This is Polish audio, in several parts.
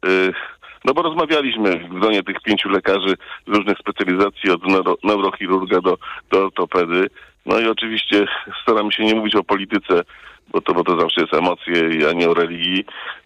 No bo rozmawialiśmy w gronie tych 5 lekarzy różnych specjalizacji, od neurochirurga do ortopedy. No i oczywiście staramy się nie mówić o polityce, bo to zawsze jest emocje, a nie o religii.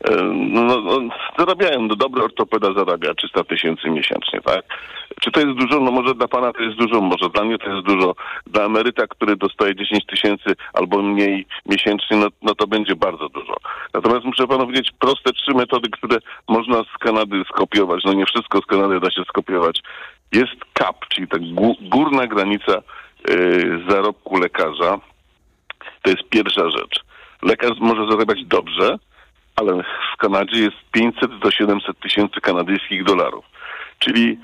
Zarabiają, dobry ortopeda zarabia 300 000 miesięcznie, tak? Czy to jest dużo? No może dla pana to jest dużo, może dla mnie to jest dużo. Dla emeryta, który dostaje 10 000 albo mniej miesięcznie, no to będzie bardzo dużo. Natomiast muszę panu powiedzieć proste 3 metody, które można z Kanady skopiować. No nie wszystko z Kanady da się skopiować. Jest CAP, czyli ta górna granica zarobku lekarza. To jest pierwsza rzecz. Lekarz może zarabiać dobrze, ale w Kanadzie jest 500 do 700 tysięcy kanadyjskich dolarów. Czyli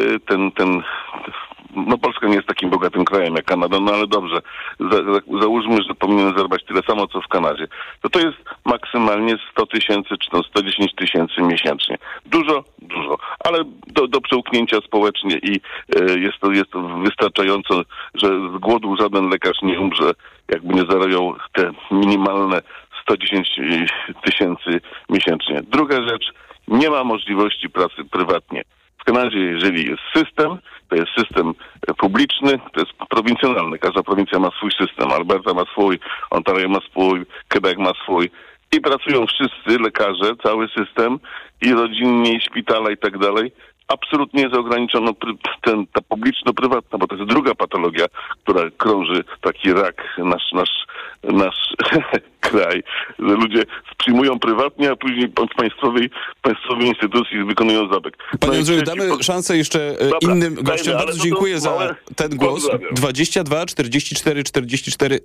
Polska nie jest takim bogatym krajem jak Kanada, no ale dobrze, załóżmy, że powinien zarabiać tyle samo, co w Kanadzie. To jest maksymalnie 100 000 czy 110 000 miesięcznie. Dużo, ale do przełknięcia społecznie i jest to wystarczająco, że z głodu żaden lekarz nie umrze, jakby nie zarabiał te minimalne 110 000 miesięcznie. Druga rzecz, nie ma możliwości pracy prywatnie. W Kanadzie, jeżeli jest system, to jest system publiczny, to jest prowincjonalny. Każda prowincja ma swój system. Alberta ma swój, Ontario ma swój, Quebec ma swój. I pracują wszyscy lekarze, cały system i rodzinnie, i szpitala i tak dalej. Absolutnie jest ograniczono ta publiczno-prywatna, bo to jest druga patologia, która krąży, taki rak, nasz kraj. Że ludzie przyjmują prywatnie, a później w państwowej instytucji wykonują zabieg. Panie Andrzeju, damy szansę jeszcze innym gościom. Bardzo dziękuję za ten głos. 22 44 44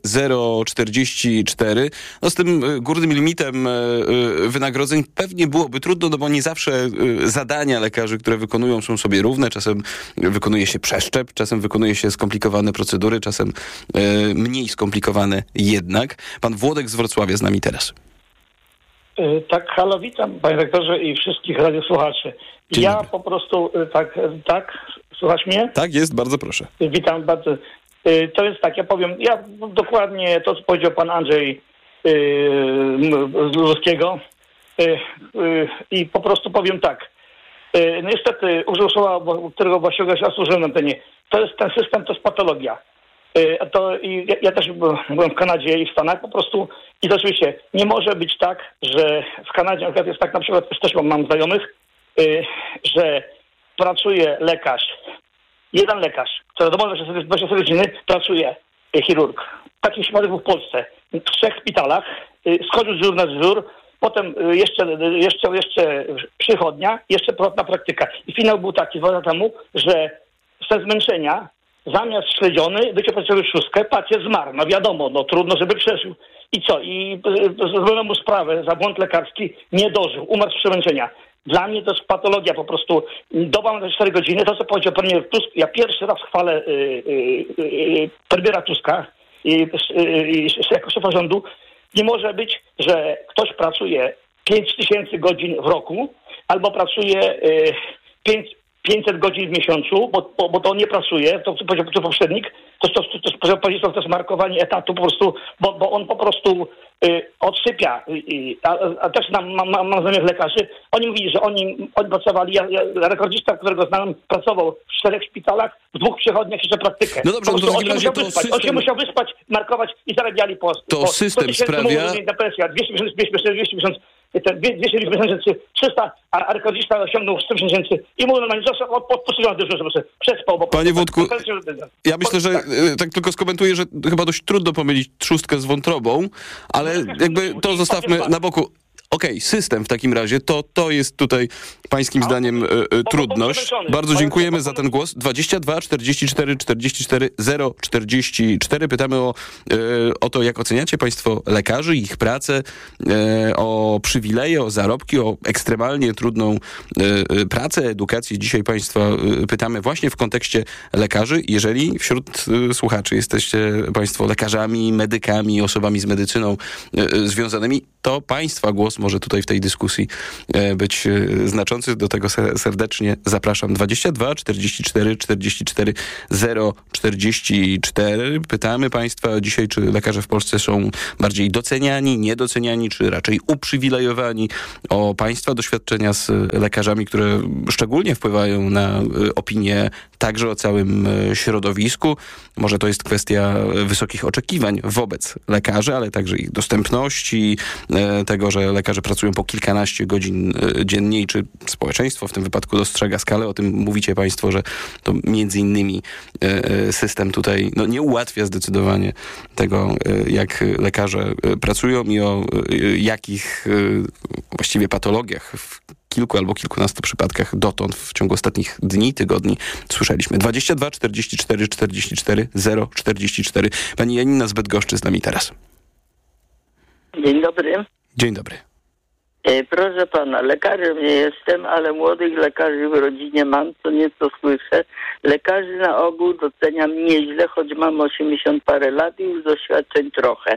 044. No z tym górnym limitem wynagrodzeń pewnie byłoby trudno, no bo nie zawsze zadania lekarzy, które wykonują, są sobie równe. Czasem wykonuje się przeszczep, czasem wykonuje się skomplikowane procedury, czasem mniej skomplikowane jednak. Pan Włodek z Wrocławia z nami teraz. Tak, halo, witam panie rektorze i wszystkich radiosłuchaczy. Ja po prostu, tak, słuchasz mnie? Tak jest, bardzo proszę. Witam bardzo. To jest tak, ja powiem, dokładnie to, co powiedział pan Andrzej z Ludzkiego i po prostu powiem tak. Niestety użył słowa, którego właściwie ja służyłem na antenie. Ten system to jest patologia. Ja też byłem w Kanadzie i w Stanach po prostu i to oczywiście nie może być tak, że w Kanadzie jest tak, na przykład też mam znajomych, że pracuje jeden lekarz, który domowy 24 godziny pracuje chirurg. Takich przypadków był w Polsce. W 3 szpitalach, schodził z dyżur na dyżur, potem jeszcze przychodnia, jeszcze prywatna praktyka. I finał był taki 2 lata temu, że ze zmęczenia zamiast śledziony, wyciął szóstkę, pacjent zmarł. No wiadomo, trudno, żeby przeżył. I co? I zrobiono mu sprawę za błąd lekarski, nie dożył, umarł z przemęczenia. Dla mnie to jest patologia po prostu. Doba na 4 godziny, to co powiedział premier Tusk, ja pierwszy raz chwalę premiera Tuska jako szefa rządu. Nie może być, że ktoś pracuje 5000 godzin w roku, albo pracuje 500 godzin w miesiącu, bo to nie pracuje, to co powiedział poprzednik, to jest markowanie etatu po prostu, bo on po prostu odsypia. A też mam znajomych lekarzy, oni mówili, że oni pracowali, rekordzista, którego znam, pracował w 4 szpitalach, w 2 przychodniach jeszcze praktykę. No dobrze, to w takim razie on się musiał wyspać, markować i zarabiali po system sprawia... Depresja, 200 miesięcy, 300, a rekordzista osiągnął 100 tysięcy i mówił normalnie, że odpoczywał dużo, żeby się przespał. Panie Wódku, ja myślę, że tak tylko skomentuję, że chyba dość trudno pomylić trzustkę z wątrobą, ale jakby to zostawmy na boku. Okej, system w takim razie, to jest tutaj pańskim zdaniem trudność. Bardzo dziękujemy za ten głos. 22 44 44 044. Pytamy o to, jak oceniacie państwo lekarzy, ich pracę, o przywileje, o zarobki, o ekstremalnie trudną pracę, edukację. Dzisiaj państwa pytamy właśnie w kontekście lekarzy. Jeżeli wśród słuchaczy jesteście państwo lekarzami, medykami, osobami z medycyną związanymi, to państwa głos może tutaj w tej dyskusji być znaczący. Do tego serdecznie zapraszam. 22 44 44 044. Pytamy państwa dzisiaj, czy lekarze w Polsce są bardziej doceniani, niedoceniani, czy raczej uprzywilejowani. O państwa doświadczenia z lekarzami, które szczególnie wpływają na opinię także o całym środowisku. Może to jest kwestia wysokich oczekiwań wobec lekarzy, ale także ich dostępności, tego, że lekarze pracują po kilkanaście godzin dziennie i czy społeczeństwo w tym wypadku dostrzega skalę. O tym mówicie państwo, że to między innymi system tutaj nie ułatwia zdecydowanie tego, jak lekarze pracują i o jakich właściwie patologiach w kilku albo kilkunastu przypadkach dotąd w ciągu ostatnich dni, tygodni słyszeliśmy. 22 44 44 044. Pani Janina z Bydgoszczy z nami teraz. Dzień dobry. Dzień dobry. Proszę pana, lekarzem nie jestem, ale młodych lekarzy w rodzinie mam, co nieco słyszę. Lekarzy na ogół doceniam nieźle, choć mam 80 parę lat i już doświadczeń trochę.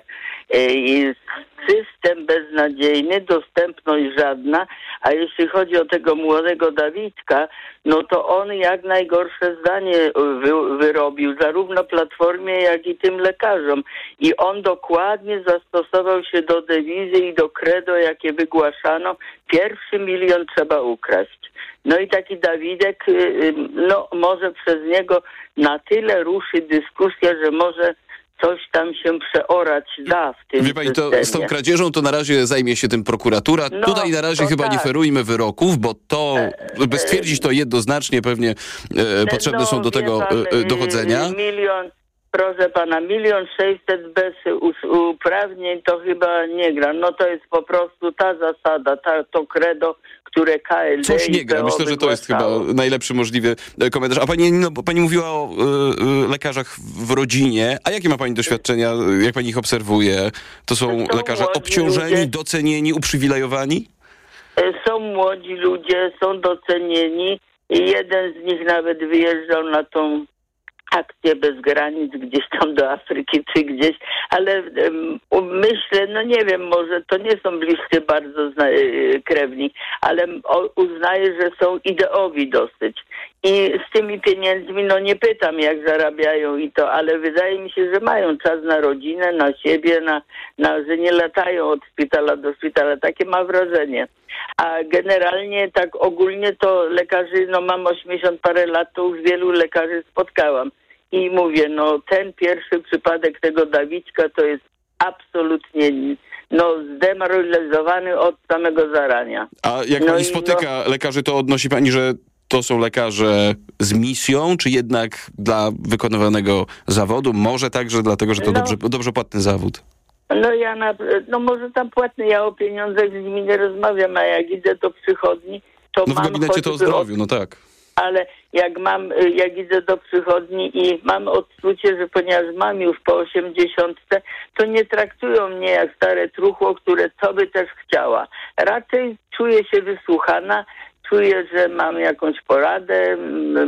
System beznadziejny, dostępność żadna, a jeśli chodzi o tego młodego Dawidka, no to on jak najgorsze zdanie wyrobił, zarówno Platformie, jak i tym lekarzom. I on dokładnie zastosował się do dewizy i do credo, jakie wygłaszano. 1 milion trzeba ukraść. No i taki Dawidek, może przez niego na tyle ruszy dyskusja, że może coś tam się przeorać da w tym Wie pani, to systemie. z tą kradzieżą to na razie zajmie się tym prokuratura. Tutaj na razie chyba nie ferujmy wyroków, bo to, by stwierdzić to jednoznacznie, pewnie potrzebne są do tego dochodzenia. Proszę pana, 1 600 000 bez uprawnień to chyba nie gra. No to jest po prostu ta zasada, to credo, które KLD Coś nie gra. Myślę, że to jest chyba najlepszy możliwy komentarz. A pani mówiła o lekarzach w rodzinie. A jakie ma pani doświadczenia? Jak pani ich obserwuje? To są lekarze obciążeni, ludzie, docenieni, uprzywilejowani? Są młodzi ludzie, są docenieni. Jeden z nich nawet wyjeżdżał na tą akcję bez granic gdzieś tam do Afryki czy gdzieś, ale myślę, nie wiem, może to nie są bliscy bardzo krewni, ale uznaję, że są ideowi dosyć. I z tymi pieniędzmi, nie pytam jak zarabiają i to, ale wydaje mi się, że mają czas na rodzinę, na siebie, że nie latają od szpitala do szpitala. Takie mam wrażenie. A generalnie tak ogólnie to lekarzy, mam 80 parę lat, to już wielu lekarzy spotkałam. I mówię, ten pierwszy przypadek tego Dawidka to jest absolutnie zdemoralizowany od samego zarania. A jak pani spotyka lekarzy, to odnosi pani, że to są lekarze z misją, czy jednak dla wykonywanego zawodu? Może także dlatego, że to dobrze płatny zawód? Może tam płatny, ja o pieniądzach z nimi nie rozmawiam, a jak idę do przychodni, to mam... w gabinecie to o zdrowiu, tak. Ale jak idę do przychodni i mam odczucie, że ponieważ mam już po 80, to nie traktują mnie jak stare truchło, które co by też chciała. Raczej czuję się wysłuchana, czuję, że mam jakąś poradę,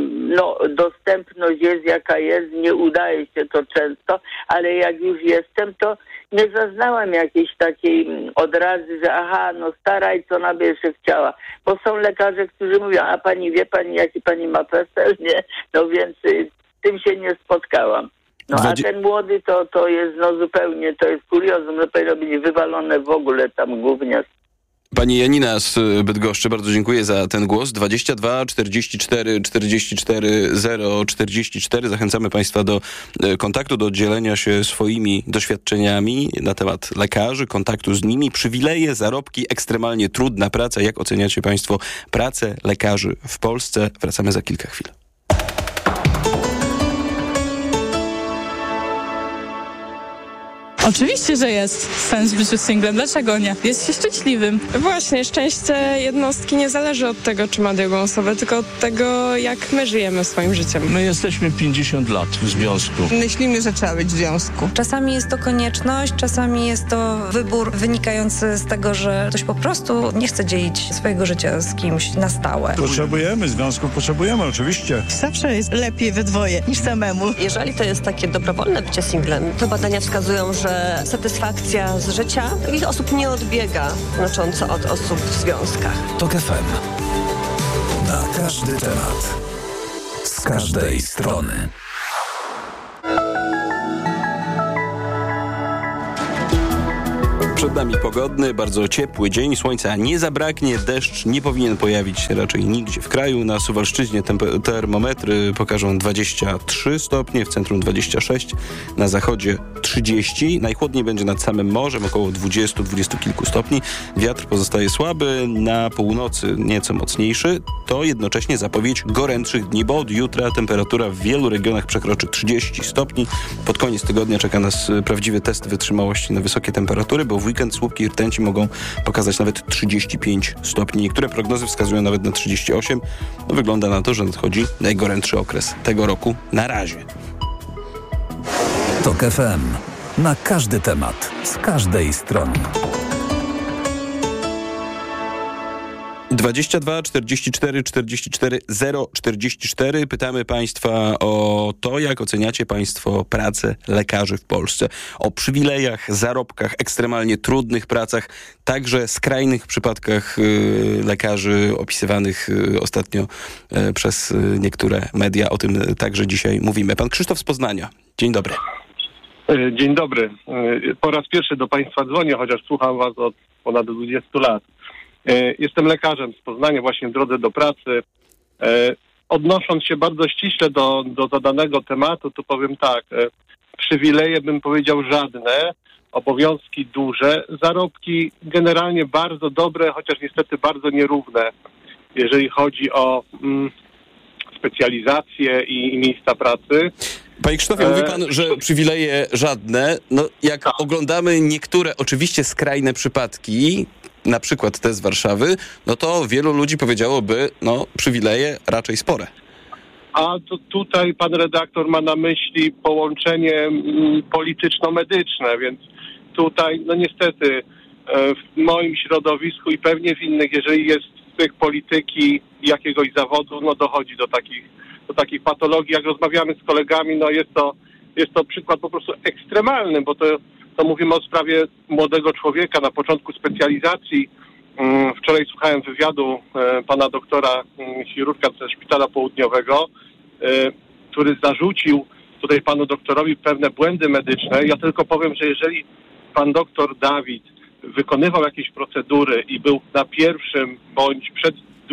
dostępność jest jaka jest, nie udaje się to często, ale jak już jestem, to nie zaznałam jakiejś takiej odrazy, że staraj, co ona by jeszcze chciała. Bo są lekarze, którzy mówią, a pani wie pani, jaki pani ma PESEL? Nie, więc z tym się nie spotkałam. A ten młody to jest zupełnie, to jest kuriozum, że powinno być wywalone w ogóle tam gówniarz. Pani Janina z Bydgoszczy, bardzo dziękuję za ten głos. 22 44 44 044. Zachęcamy państwa do kontaktu, do dzielenia się swoimi doświadczeniami na temat lekarzy, kontaktu z nimi, przywileje, zarobki, ekstremalnie trudna praca. Jak oceniacie państwo pracę lekarzy w Polsce? Wracamy za kilka chwil. Oczywiście, że jest sens w życiu singlem. Dlaczego nie? Jest się szczęśliwym. Właśnie, szczęście jednostki nie zależy od tego, czy ma drugą osobę, tylko od tego, jak my żyjemy swoim życiem. My jesteśmy 50 lat w związku. Myślimy, że trzeba być w związku. Czasami jest to konieczność, czasami jest to wybór wynikający z tego, że ktoś po prostu nie chce dzielić swojego życia z kimś na stałe. Potrzebujemy związków, oczywiście. Zawsze jest lepiej we dwoje niż samemu. Jeżeli to jest takie dobrowolne bycie singlem, to badania wskazują, że że satysfakcja z życia takich osób nie odbiega znacząco od osób w związkach. TOK FM. Na każdy temat. Z każdej strony. Przed nami pogodny, bardzo ciepły dzień, słońca nie zabraknie, deszcz nie powinien pojawić się raczej nigdzie w kraju. Na Suwalszczyźnie termometry pokażą 23 stopnie, w centrum 26, na zachodzie 30. Najchłodniej będzie nad samym morzem, około 20 kilku stopni. Wiatr pozostaje słaby, na północy nieco mocniejszy. To jednocześnie zapowiedź gorętszych dni, bo od jutra temperatura w wielu regionach przekroczy 30 stopni. Pod koniec tygodnia czeka nas prawdziwy test wytrzymałości na wysokie temperatury, bo w weekend słupki i rtęci mogą pokazać nawet 35 stopni. Niektóre prognozy wskazują nawet na 38. No, wygląda na to, że nadchodzi najgorętszy okres tego roku na razie. TOK FM. Na każdy temat. Z każdej strony. 22 44 44 044. Pytamy Państwa o to, jak oceniacie Państwo pracę lekarzy w Polsce. O przywilejach, zarobkach, ekstremalnie trudnych pracach, także skrajnych przypadkach lekarzy opisywanych ostatnio przez niektóre media. O tym także dzisiaj mówimy. Pan Krzysztof z Poznania. Dzień dobry. Dzień dobry. Po raz pierwszy do Państwa dzwonię, chociaż słucham Was od ponad 20 lat. Jestem lekarzem z Poznania, właśnie w drodze do pracy. Odnosząc się bardzo ściśle do zadanego tematu, to powiem tak, przywileje bym powiedział żadne, obowiązki duże, zarobki generalnie bardzo dobre, chociaż niestety bardzo nierówne, jeżeli chodzi o specjalizacje i miejsca pracy. Panie Krzysztofie, mówi pan, że przywileje żadne. No, jak oglądamy niektóre oczywiście skrajne przypadki, na przykład te z Warszawy, no to wielu ludzi powiedziałoby, no przywileje raczej spore. A to tutaj pan redaktor ma na myśli połączenie polityczno-medyczne, więc tutaj no niestety w moim środowisku i pewnie w innych, jeżeli jest styk polityki i jakiegoś zawodu, no dochodzi do takich patologii. Jak rozmawiamy z kolegami, no jest to przykład po prostu ekstremalny, bo to mówimy o sprawie młodego człowieka na początku specjalizacji. Wczoraj słuchałem wywiadu pana doktora chirurga ze Szpitala Południowego, który zarzucił tutaj panu doktorowi pewne błędy medyczne. Ja tylko powiem, że jeżeli pan doktor Dawid wykonywał jakieś procedury i był na pierwszym bądź przed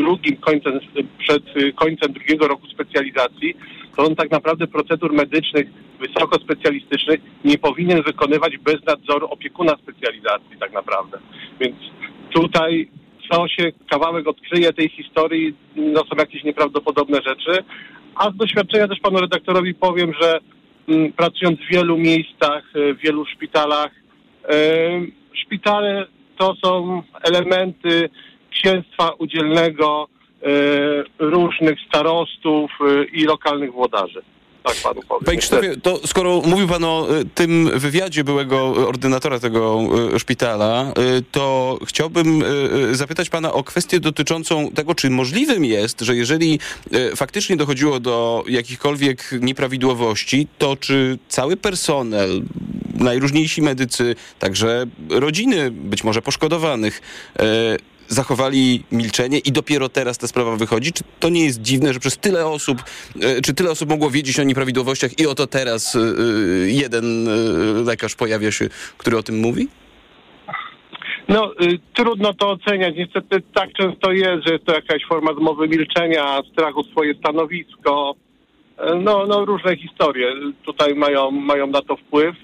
końcem drugiego roku specjalizacji, to on tak naprawdę procedur medycznych wysokospecjalistycznych nie powinien wykonywać bez nadzoru opiekuna specjalizacji tak naprawdę. Więc tutaj co się kawałek odkryje tej historii, no są jakieś nieprawdopodobne rzeczy. A z doświadczenia też panu redaktorowi powiem, że pracując w wielu miejscach, w wielu szpitalach, szpitale to są elementy księstwa udzielnego różnych starostów i lokalnych włodarzy. Tak panu powiem. Panie Krzysztofie, to skoro mówił pan o tym wywiadzie byłego ordynatora tego szpitala, to chciałbym zapytać pana o kwestię dotyczącą tego, czy możliwym jest, że jeżeli faktycznie dochodziło do jakichkolwiek nieprawidłowości, to czy cały personel, najróżniejsi medycy, także rodziny być może poszkodowanych, zachowali milczenie i dopiero teraz ta sprawa wychodzi? Czy to nie jest dziwne, że przez tyle osób, czy tyle osób mogło wiedzieć o nieprawidłowościach i oto teraz jeden lekarz pojawia się, który o tym mówi? No, trudno to oceniać. Niestety tak często jest, że jest to jakaś forma zmowy milczenia, strachu o swoje stanowisko. No różne historie tutaj mają na to wpływ.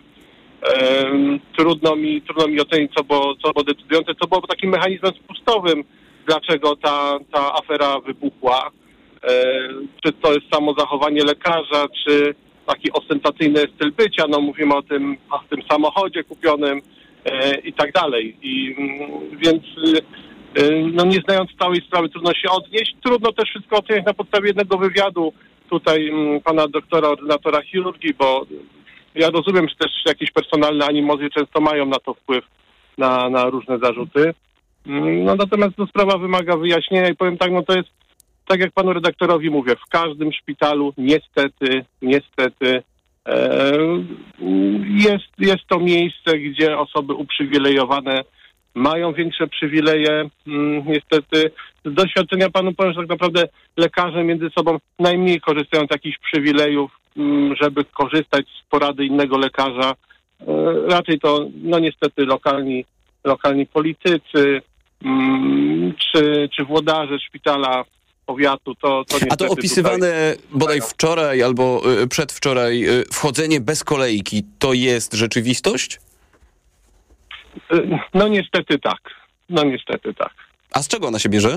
Trudno mi ocenić, co było decydujące, co było takim mechanizmem spustowym, dlaczego ta afera wybuchła. Czy to jest samo zachowanie lekarza, czy taki ostentacyjny styl bycia, no mówimy o tym samochodzie kupionym i tak dalej. Więc no nie znając całej sprawy trudno się odnieść. Trudno też wszystko oceniać na podstawie jednego wywiadu tutaj pana doktora, ordynatora chirurgii, bo ja rozumiem, że też jakieś personalne animozje często mają na to wpływ, na różne zarzuty. No natomiast sprawa wymaga wyjaśnienia i powiem tak, no to jest tak jak panu redaktorowi mówię, w każdym szpitalu niestety Jest to miejsce, gdzie osoby uprzywilejowane mają większe przywileje. Niestety z doświadczenia panu powiem, że tak naprawdę lekarze między sobą najmniej korzystają z takich przywilejów, żeby korzystać z porady innego lekarza. Raczej to niestety lokalni politycy czy włodarze szpitala, powiatu, to a to opisywane bodaj wczoraj albo przedwczoraj wchodzenie bez kolejki, to jest rzeczywistość? No niestety tak. A z czego ona się bierze?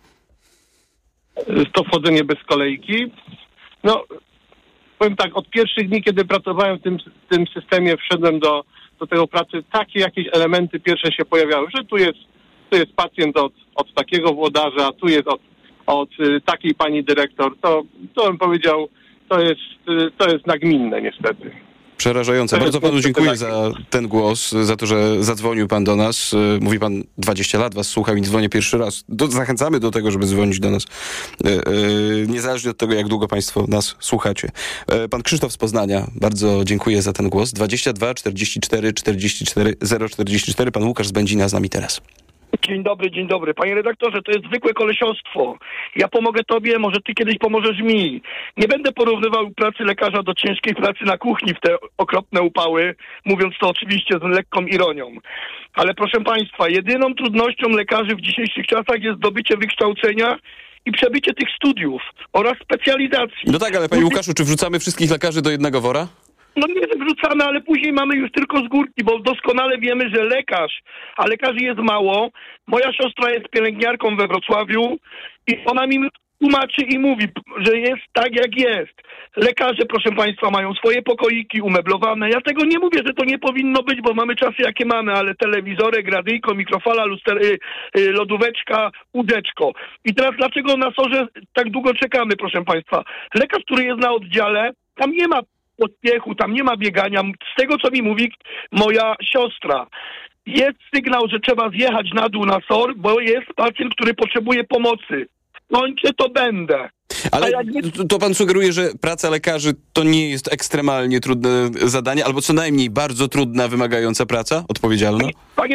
To wchodzenie bez kolejki? No, powiem tak, od pierwszych dni, kiedy pracowałem w tym systemie, wszedłem do tego pracy, takie jakieś elementy pierwsze się pojawiały, że tu jest pacjent od takiego włodarza, tu jest od takiej pani dyrektor, to bym powiedział, to jest nagminne niestety. Przerażające. Bardzo panu dziękuję za ten głos, za to, że zadzwonił pan do nas. Mówi pan, 20 lat was słucham i dzwonię pierwszy raz. Zachęcamy do tego, żeby dzwonić do nas. Niezależnie od tego, jak długo państwo nas słuchacie. Pan Krzysztof z Poznania, bardzo dziękuję za ten głos. 22 44 44 044. Pan Łukasz z Będzina z nami teraz. Dzień dobry. Panie redaktorze, to jest zwykłe kolesiostwo. Ja pomogę tobie, może ty kiedyś pomożesz mi. Nie będę porównywał pracy lekarza do ciężkiej pracy na kuchni w te okropne upały, mówiąc to oczywiście z lekką ironią. Ale proszę państwa, jedyną trudnością lekarzy w dzisiejszych czasach jest zdobycie wykształcenia i przebycie tych studiów oraz specjalizacji. No tak, ale panie Łukaszu, czy wrzucamy wszystkich lekarzy do jednego wora? No nie jest wrzucane, ale później mamy już tylko z górki, bo doskonale wiemy, że a lekarzy jest mało. Moja siostra jest pielęgniarką we Wrocławiu i ona mi tłumaczy i mówi, że jest tak, jak jest. Lekarze, proszę państwa, mają swoje pokoiki umeblowane. Ja tego nie mówię, że to nie powinno być, bo mamy czasy, jakie mamy, ale telewizorek, radyjko, mikrofala, lodóweczka, łódeczko. I teraz dlaczego na SOR-ze tak długo czekamy, proszę państwa? Lekarz, który jest na oddziale, tam nie ma pośpiechu, tam nie ma biegania. Z tego, co mi mówi moja siostra, jest sygnał, że trzeba zjechać na dół na SOR, bo jest pacjent, który potrzebuje pomocy. W końcu to będę. Ale to pan sugeruje, że praca lekarzy to nie jest ekstremalnie trudne zadanie, albo co najmniej bardzo trudna, wymagająca praca? Odpowiedzialna? Panie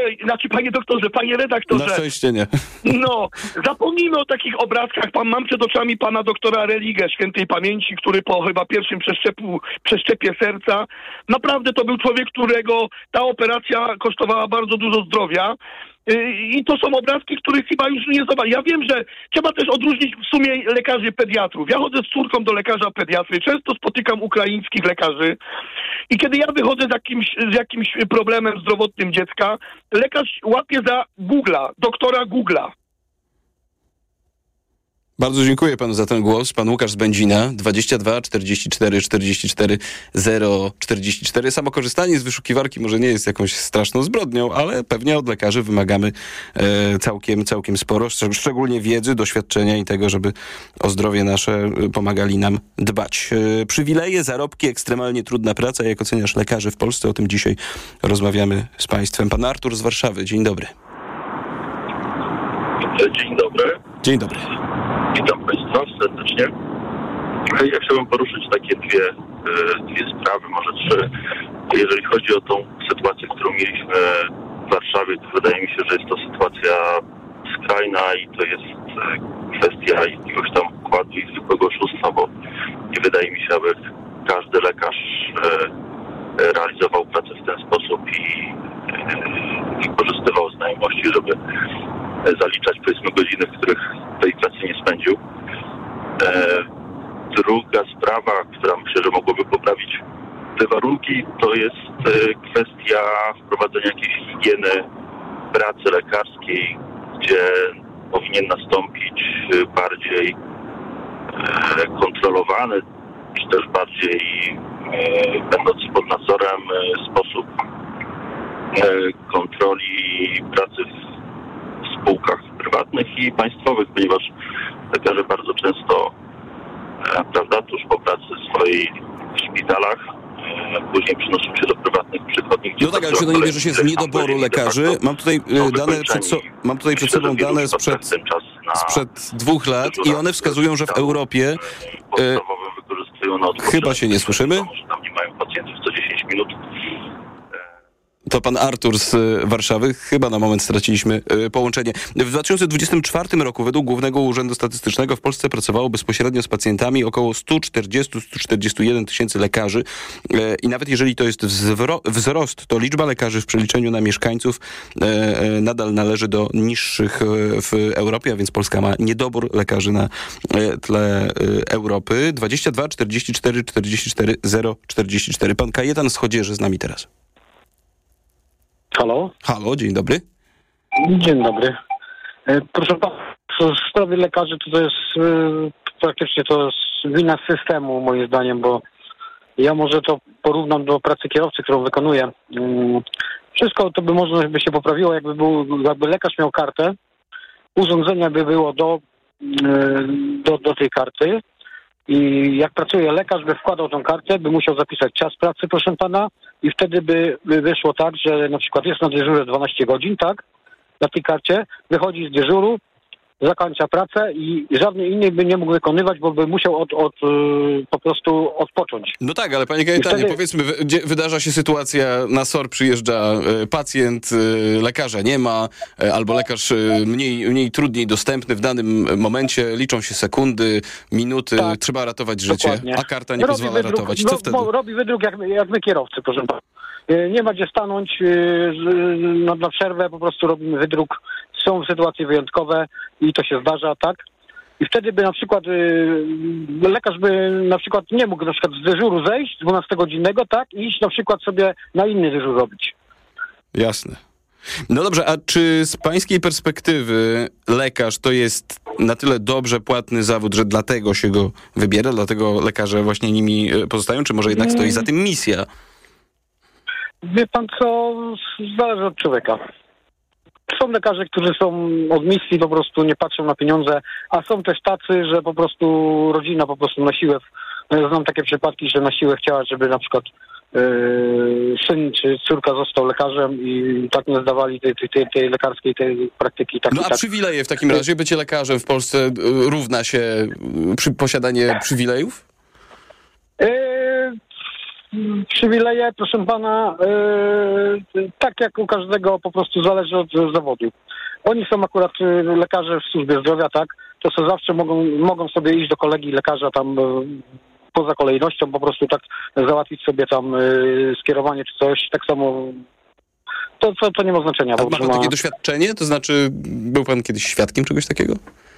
redaktorze. Na szczęście nie. No, zapomnijmy o takich obrazkach. Mam przed oczami pana doktora Religę, świętej pamięci, który po chyba pierwszym przeszczepie serca. Naprawdę to był człowiek, którego ta operacja kosztowała bardzo dużo zdrowia. I to są obrazki, których chyba już nie zobaczy. Ja wiem, że trzeba też odróżnić w sumie lekarzy pediatrów. Ja chodzę z córką do lekarza pediatry, często spotykam ukraińskich lekarzy i kiedy ja wychodzę z jakimś problemem zdrowotnym dziecka, lekarz łapie za Google'a, doktora Google'a. Bardzo dziękuję panu za ten głos. Pan Łukasz z Będzina, 22 44 44 044. Samo korzystanie z wyszukiwarki może nie jest jakąś straszną zbrodnią, ale pewnie od lekarzy wymagamy całkiem sporo, szczególnie wiedzy, doświadczenia i tego, żeby o zdrowie nasze pomagali nam dbać. Przywileje, zarobki, ekstremalnie trudna praca. Jak oceniasz lekarzy w Polsce? O tym dzisiaj rozmawiamy z państwem. Pan Artur z Warszawy. Dzień dobry. Dzień dobry. Dzień dobry. Witam państwa serdecznie. Ja chciałbym poruszyć takie dwie sprawy, może trzy. Jeżeli chodzi o tą sytuację, którą mieliśmy w Warszawie, to wydaje mi się, że jest to sytuacja skrajna i to jest kwestia jakiegoś tam układu i zwykłego oszustwa, bo nie wydaje mi się, aby każdy lekarz realizował pracę w ten sposób i wykorzystywał znajomości, żeby zaliczać, powiedzmy, godziny, w których tej pracy nie spędził. Druga sprawa, która myślę, że mogłoby poprawić te warunki, to jest kwestia wprowadzenia jakiejś higieny pracy lekarskiej, gdzie powinien nastąpić bardziej kontrolowany, czy też bardziej będąc pod nadzorem sposób kontroli pracy w spółkach prywatnych i państwowych, ponieważ lekarze bardzo często, prawda, tuż po pracy swojej w szpitalach, później przenoszą się do prywatnych przychodni. No tak, ale czy to nie bierze się z niedoboru lekarzy? Mam tutaj dane przed sobą dane sprzed 2 lat i one wskazują, że w Europie chyba się nie słyszymy. To pan Artur z Warszawy. Chyba na moment straciliśmy połączenie. W 2024 roku według Głównego Urzędu Statystycznego w Polsce pracowało bezpośrednio z pacjentami około 140-141 tysięcy lekarzy. I nawet jeżeli to jest wzrost, to liczba lekarzy w przeliczeniu na mieszkańców nadal należy do niższych w Europie, a więc Polska ma niedobór lekarzy na tle Europy. 22 44 44 044. Pan Kajetan z Chodzieży z nami teraz. Halo? Halo, dzień dobry. Dzień dobry. Proszę pana, w sprawie lekarzy to jest praktycznie to jest wina systemu moim zdaniem, bo ja może to porównam do pracy kierowcy, którą wykonuję. Wszystko to by można by się poprawiło, jakby lekarz miał kartę, urządzenia by było do tej karty i jak pracuje lekarz, by wkładał tą kartę, by musiał zapisać czas pracy, proszę pana, i wtedy by wyszło tak, że na przykład jest na dyżurze 12 godzin, tak, na tej karcie, wychodzi z dyżuru, zakończa pracę i żadny inny by nie mógł wykonywać, bo by musiał po prostu odpocząć. No tak, ale panie Kajetanie, powiedzmy, wydarza się sytuacja, na SOR przyjeżdża pacjent, lekarza nie ma, albo lekarz mniej trudniej dostępny w danym momencie, liczą się sekundy, minuty, tak, trzeba ratować życie, dokładnie. A karta nie pozwala ratować. Co wtedy? Robi wydruk jak my kierowcy, proszę pana. Nie ma gdzie stanąć na przerwę, po prostu robimy wydruk. Są sytuacje wyjątkowe i to się zdarza, tak? I wtedy by na przykład lekarz by na przykład nie mógł na przykład z dyżuru zejść 12-godzinnego, tak? I iść na przykład sobie na inny dyżur robić. Jasne. No dobrze, a czy z pańskiej perspektywy lekarz to jest na tyle dobrze płatny zawód, że dlatego się go wybiera, dlatego lekarze właśnie nimi pozostają, czy może jednak stoi za tym misja? Wie pan co, zależy od człowieka. Są lekarze, którzy są od misji, po prostu nie patrzą na pieniądze, a są też tacy, że po prostu rodzina po prostu na siłę, znam takie przypadki, że na siłę chciała, żeby na przykład syn czy córka został lekarzem i tak nie zdawali tej lekarskiej tej praktyki. Tak, no a przywileje w takim razie, bycie lekarzem w Polsce równa się posiadanie przywilejów? Przywileje, proszę pana, tak jak u każdego, po prostu zależy od zawodu. Oni są akurat lekarze w służbie zdrowia, tak, to co zawsze mogą sobie iść do kolegi lekarza tam poza kolejnością, po prostu tak załatwić sobie tam skierowanie czy coś, tak samo to nie ma znaczenia. A ma pan takie doświadczenie? To znaczy był pan kiedyś świadkiem czegoś takiego?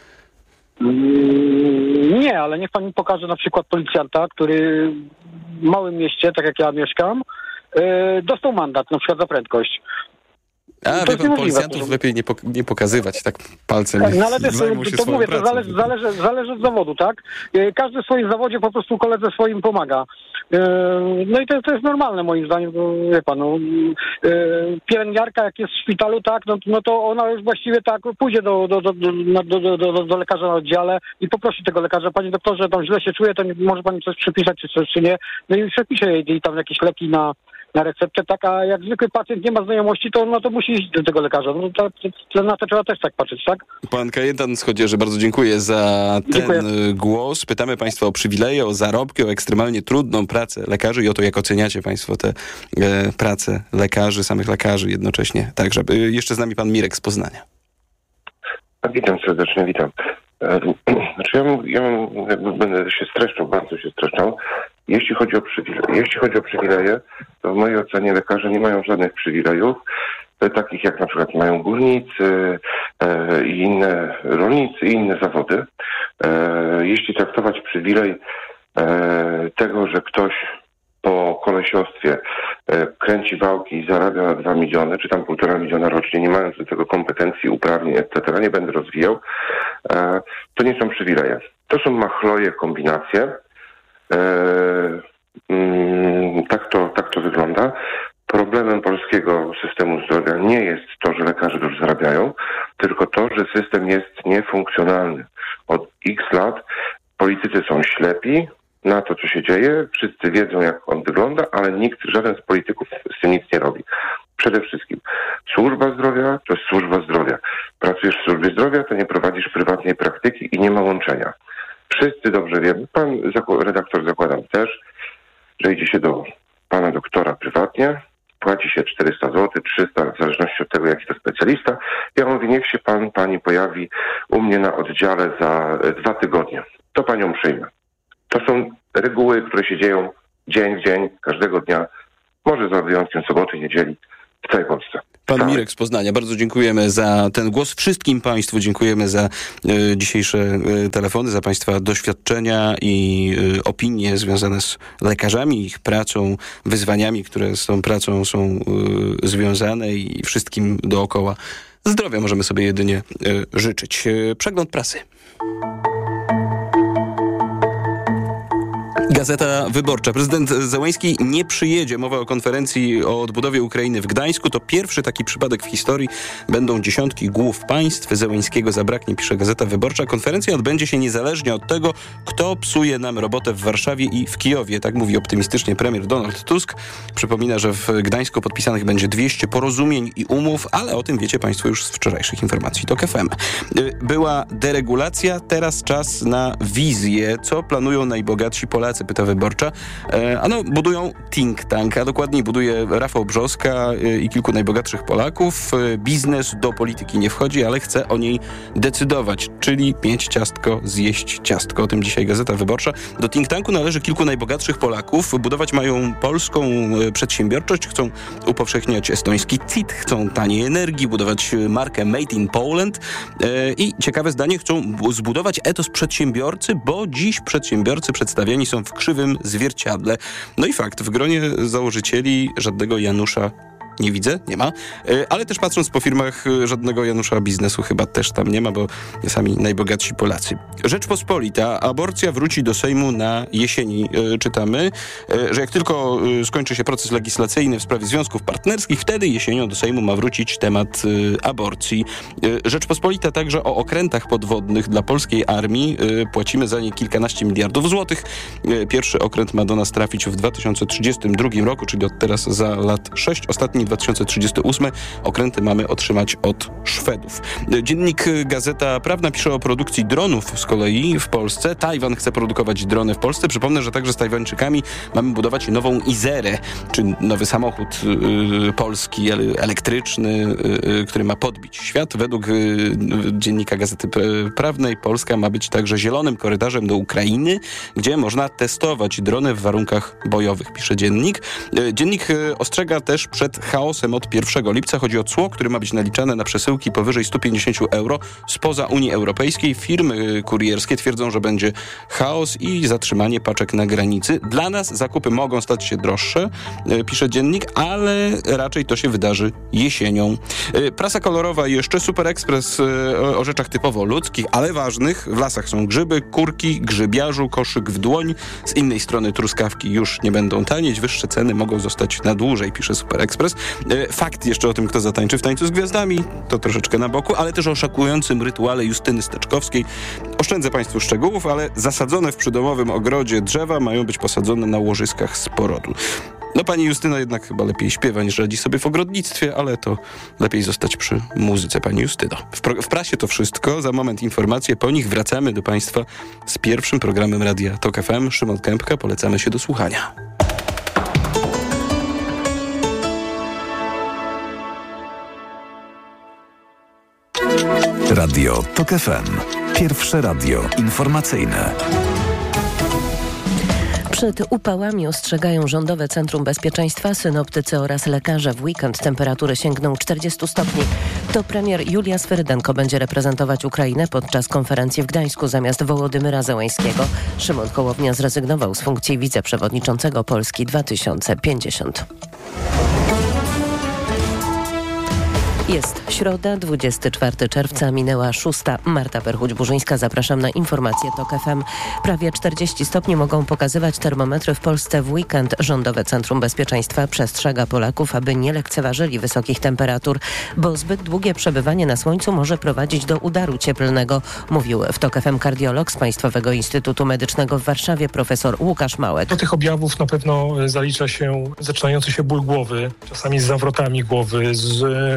Nie, ale niech pan mi pokaże na przykład policjanta, który w małym mieście, tak jak ja mieszkam, dostał mandat na przykład za prędkość. A, wie pan, policjantów lepiej nie pokazywać tak palcem. No ale to mówię, to zależy od zawodu, tak? Każdy w swoim zawodzie po prostu koledze swoim pomaga. No i to jest normalne moim zdaniem, bo wie pan, pielęgniarka jak jest w szpitalu, tak, no to ona już właściwie tak pójdzie do lekarza na oddziale i poprosi tego lekarza, panie doktorze, tam źle się czuje, to może pani coś przepisać czy nie, no i przepisze jej tam jakieś leki na receptę, tak, a jak zwykły pacjent nie ma znajomości, to musi iść do tego lekarza. No na to trzeba też tak patrzeć, tak? Pan Kajetan z Chodzieży, bardzo dziękuję za ten głos. Pytamy państwa o przywileje, o zarobki, o ekstremalnie trudną pracę lekarzy i o to, jak oceniacie państwo tę pracę lekarzy, samych lekarzy jednocześnie. Także jeszcze z nami pan Mirek z Poznania. Witam serdecznie, witam. Znaczy ja będę się streszczał, bardzo się streszczał. Jeśli chodzi o przywileje, to w mojej ocenie lekarze nie mają żadnych przywilejów, takich jak na przykład mają górnicy i inne rolnicy i inne zawody. Jeśli traktować przywilej tego, że ktoś po kolesiostwie kręci wałki i zarabia na 2 miliony, czy tam 1,5 miliona rocznie, nie mając do tego kompetencji, uprawnień, etc., nie będę rozwijał, to nie są przywileje. To są machloje, kombinacje. Tak to wygląda. Problemem polskiego systemu zdrowia nie jest to, że lekarze dobrze zarabiają, tylko to, że system jest niefunkcjonalny. Od x lat politycy są ślepi na to, co się dzieje. Wszyscy wiedzą, jak on wygląda, ale żaden z polityków z tym nic nie robi. Przede wszystkim służba zdrowia to jest służba zdrowia. Pracujesz w służbie zdrowia, to nie prowadzisz prywatnej praktyki i nie ma łączenia. Wszyscy dobrze wiemy, pan redaktor zakładam też, że idzie się do pana doktora prywatnie płaci się 400 zł, 300, w zależności od tego, jaki to specjalista. Ja mówię, niech się pani pojawi u mnie na oddziale za 2 tygodnie. To panią przyjmę. To są reguły, które się dzieją dzień w dzień, każdego dnia, może za wyjątkiem soboty, niedzieli, w całej Polsce. Pan Mirek z Poznania, bardzo dziękujemy za ten głos. Wszystkim państwu dziękujemy za dzisiejsze telefony, za państwa doświadczenia i opinie związane z lekarzami, ich pracą, wyzwaniami, które z tą pracą są związane i wszystkim dookoła. Zdrowia możemy sobie jedynie życzyć. Przegląd prasy. Gazeta Wyborcza. Prezydent Zełenski nie przyjedzie. Mowa o konferencji o odbudowie Ukrainy w Gdańsku. To pierwszy taki przypadek w historii. Będą dziesiątki głów państw. Zełenskiego zabraknie, pisze Gazeta Wyborcza. Konferencja odbędzie się niezależnie od tego, kto psuje nam robotę w Warszawie i w Kijowie. Tak mówi optymistycznie premier Donald Tusk. Przypomina, że w Gdańsku podpisanych będzie 200 porozumień i umów, ale o tym wiecie państwo już z wczorajszych informacji TOK FM. Była deregulacja, teraz czas na wizję. Co planują najbogatsi Polacy? Pyta Wyborcza. Budują think tank, a dokładniej buduje Rafał Brzoska i kilku najbogatszych Polaków. Biznes do polityki nie wchodzi, ale chce o niej decydować, czyli mieć ciastko, zjeść ciastko. O tym dzisiaj Gazeta Wyborcza. Do think tanku należy kilku najbogatszych Polaków. Budować mają polską przedsiębiorczość, chcą upowszechniać estoński CIT, chcą taniej energii, budować markę Made in Poland i ciekawe zdanie, chcą zbudować etos przedsiębiorcy, bo dziś przedsiębiorcy przedstawiani są w krzywym zwierciadle. No i fakt, w gronie założycieli żadnego Janusza nie widzę, nie ma, ale też patrząc po firmach, żadnego Janusza biznesu chyba też tam nie ma, bo sami najbogatsi Polacy. Rzeczpospolita, aborcja wróci do Sejmu na jesieni. Czytamy, że jak tylko skończy się proces legislacyjny w sprawie związków partnerskich, wtedy jesienią do Sejmu ma wrócić temat aborcji. Rzeczpospolita także o okrętach podwodnych dla polskiej armii. Płacimy za nie kilkanaście miliardów złotych. Pierwszy okręt ma do nas trafić w 2032 roku, czyli od teraz za lat 6. Ostatni 2038. Okręty mamy otrzymać od Szwedów. Dziennik Gazeta Prawna pisze o produkcji dronów z kolei w Polsce. Tajwan chce produkować drony w Polsce. Przypomnę, że także z Tajwańczykami mamy budować nową Izerę, czy nowy samochód polski, elektryczny, który ma podbić świat. Według dziennika Gazety Prawnej Polska ma być także zielonym korytarzem do Ukrainy, gdzie można testować drony w warunkach bojowych, pisze dziennik. Dziennik ostrzega też przed chaosem od 1 lipca. Chodzi o cło, które ma być naliczane na przesyłki powyżej 150 euro spoza Unii Europejskiej. Firmy kurierskie twierdzą, że będzie chaos i zatrzymanie paczek na granicy. Dla nas zakupy mogą stać się droższe, pisze dziennik, ale raczej to się wydarzy jesienią. Prasa kolorowa jeszcze. Super Express o rzeczach typowo ludzkich, ale ważnych. W lasach są grzyby, kurki, grzybiarzu, koszyk w dłoń. Z innej strony truskawki już nie będą tanieć. Wyższe ceny mogą zostać na dłużej, pisze Super Express. Fakt jeszcze o tym, kto zatańczy w Tańcu z Gwiazdami, to troszeczkę na boku, ale też o szokującym rytuale Justyny Steczkowskiej. Oszczędzę państwu szczegółów, ale zasadzone w przydomowym ogrodzie drzewa mają być posadzone na łożyskach z porodu. No pani Justyna jednak chyba lepiej śpiewa niż radzi sobie w ogrodnictwie, ale to lepiej zostać przy muzyce pani Justyno. W prasie to wszystko. Za moment informacje. Po nich wracamy do państwa z pierwszym programem Radia TOK FM. Szymon Kępka. Polecamy się do słuchania. Radio TOK FM. Pierwsze radio informacyjne. Przed upałami ostrzegają Rządowe Centrum Bezpieczeństwa, synoptycy oraz lekarze. W weekend temperatury sięgną 40 stopni. To premier Julia Swyrydenko będzie reprezentować Ukrainę podczas konferencji w Gdańsku zamiast Wołodymyra Zełenskiego. Szymon Hołownia zrezygnował z funkcji wiceprzewodniczącego Polski 2050. Jest środa, 24 czerwca, minęła 6. Marta Perchuć-Burzyńska. Zapraszam na informacje TOK FM. Prawie 40 stopni mogą pokazywać termometry w Polsce w weekend. Rządowe Centrum Bezpieczeństwa przestrzega Polaków, aby nie lekceważyli wysokich temperatur, bo zbyt długie przebywanie na słońcu może prowadzić do udaru cieplnego, mówił w TOK FM kardiolog z Państwowego Instytutu Medycznego w Warszawie profesor Łukasz Małek. Do tych objawów na pewno zalicza się zaczynający się ból głowy, czasami z zawrotami głowy, z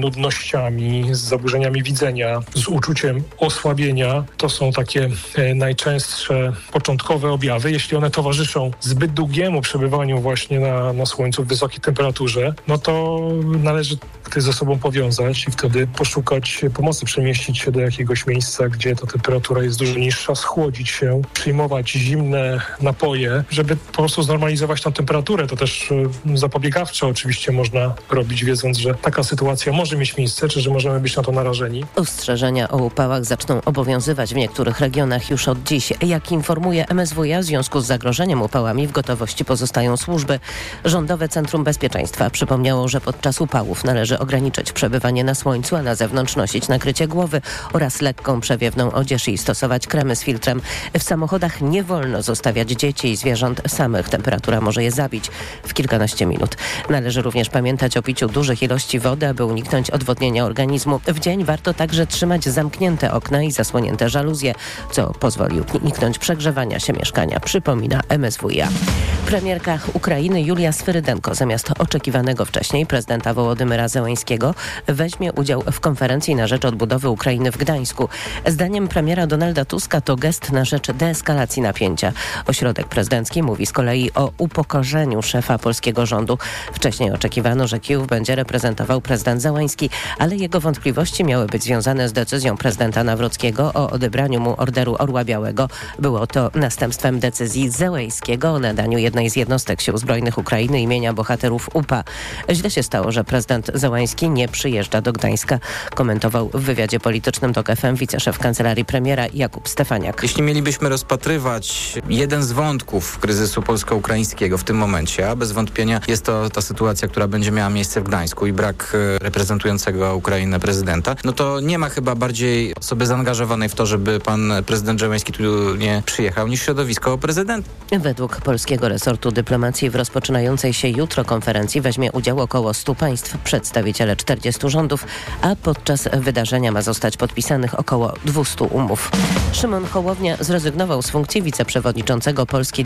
nudnościami, z zaburzeniami widzenia, z uczuciem osłabienia. To są takie najczęstsze początkowe objawy. Jeśli one towarzyszą zbyt długiemu przebywaniu właśnie na słońcu w wysokiej temperaturze, no to należy to ze sobą powiązać i wtedy poszukać pomocy, przemieścić się do jakiegoś miejsca, gdzie ta temperatura jest dużo niższa, schłodzić się, przyjmować zimne napoje, żeby po prostu znormalizować tą temperaturę. To też zapobiegawczo oczywiście można robić, wiedząc, że taka sytuacja może mieć miejsce, czy że możemy być na to narażeni. Ostrzeżenia o upałach zaczną obowiązywać w niektórych regionach już od dziś. Jak informuje MSWiA, w związku z zagrożeniem upałami w gotowości pozostają służby. Rządowe Centrum Bezpieczeństwa przypomniało, że podczas upałów należy ograniczyć przebywanie na słońcu, a na zewnątrz nosić nakrycie głowy oraz lekką przewiewną odzież i stosować kremy z filtrem. W samochodach nie wolno zostawiać dzieci i zwierząt samych. Temperatura może je zabić w kilkanaście minut. Należy również pamiętać o piciu dużych ilości wody, aby uniknąć odwodnienia organizmu. W dzień warto także trzymać zamknięte okna i zasłonięte żaluzje, co pozwoli uniknąć przegrzewania się mieszkania, przypomina MSWiA. Premierka Ukrainy Julia Swyrydenko zamiast oczekiwanego wcześniej prezydenta Wołodymyra Zełańskiego weźmie udział w konferencji na rzecz odbudowy Ukrainy w Gdańsku. Zdaniem premiera Donalda Tuska to gest na rzecz deeskalacji napięcia. Ośrodek prezydencki mówi z kolei o upokorzeniu szefa polskiego rządu. Wcześniej oczekiwano, że Kijów będzie reprezentował prezydent Zełański, ale jego wątpliwości miały być związane z decyzją prezydenta Nawrockiego o odebraniu mu Orderu Orła Białego. Było to następstwem decyzji Zełenskiego o nadaniu jednej z jednostek Sił Zbrojnych Ukrainy imienia bohaterów UPA. Źle się stało, że prezydent Zełański nie przyjeżdża do Gdańska, komentował w wywiadzie politycznym TOK FM wiceszef kancelarii premiera Jakub Stefaniak. Jeśli mielibyśmy rozpatrywać jeden z wątków kryzysu polsko-ukraińskiego w tym momencie, a bez wątpienia jest to ta sytuacja, która będzie miała miejsce w Gdańsku i brak reprezentującego Ukrainę prezydenta, no to nie ma chyba bardziej osoby zaangażowanej w to, żeby pan prezydent Zełański tu nie przyjechał, niż środowisko prezydenta. Według polskiego resortu dyplomacji w rozpoczynającej się jutro konferencji weźmie udział około 100 państw, przedstawiciele 40 rządów, a podczas wydarzenia ma zostać podpisanych około 200 umów. Szymon Hołownia zrezygnował z funkcji wiceprzewodniczącego Polski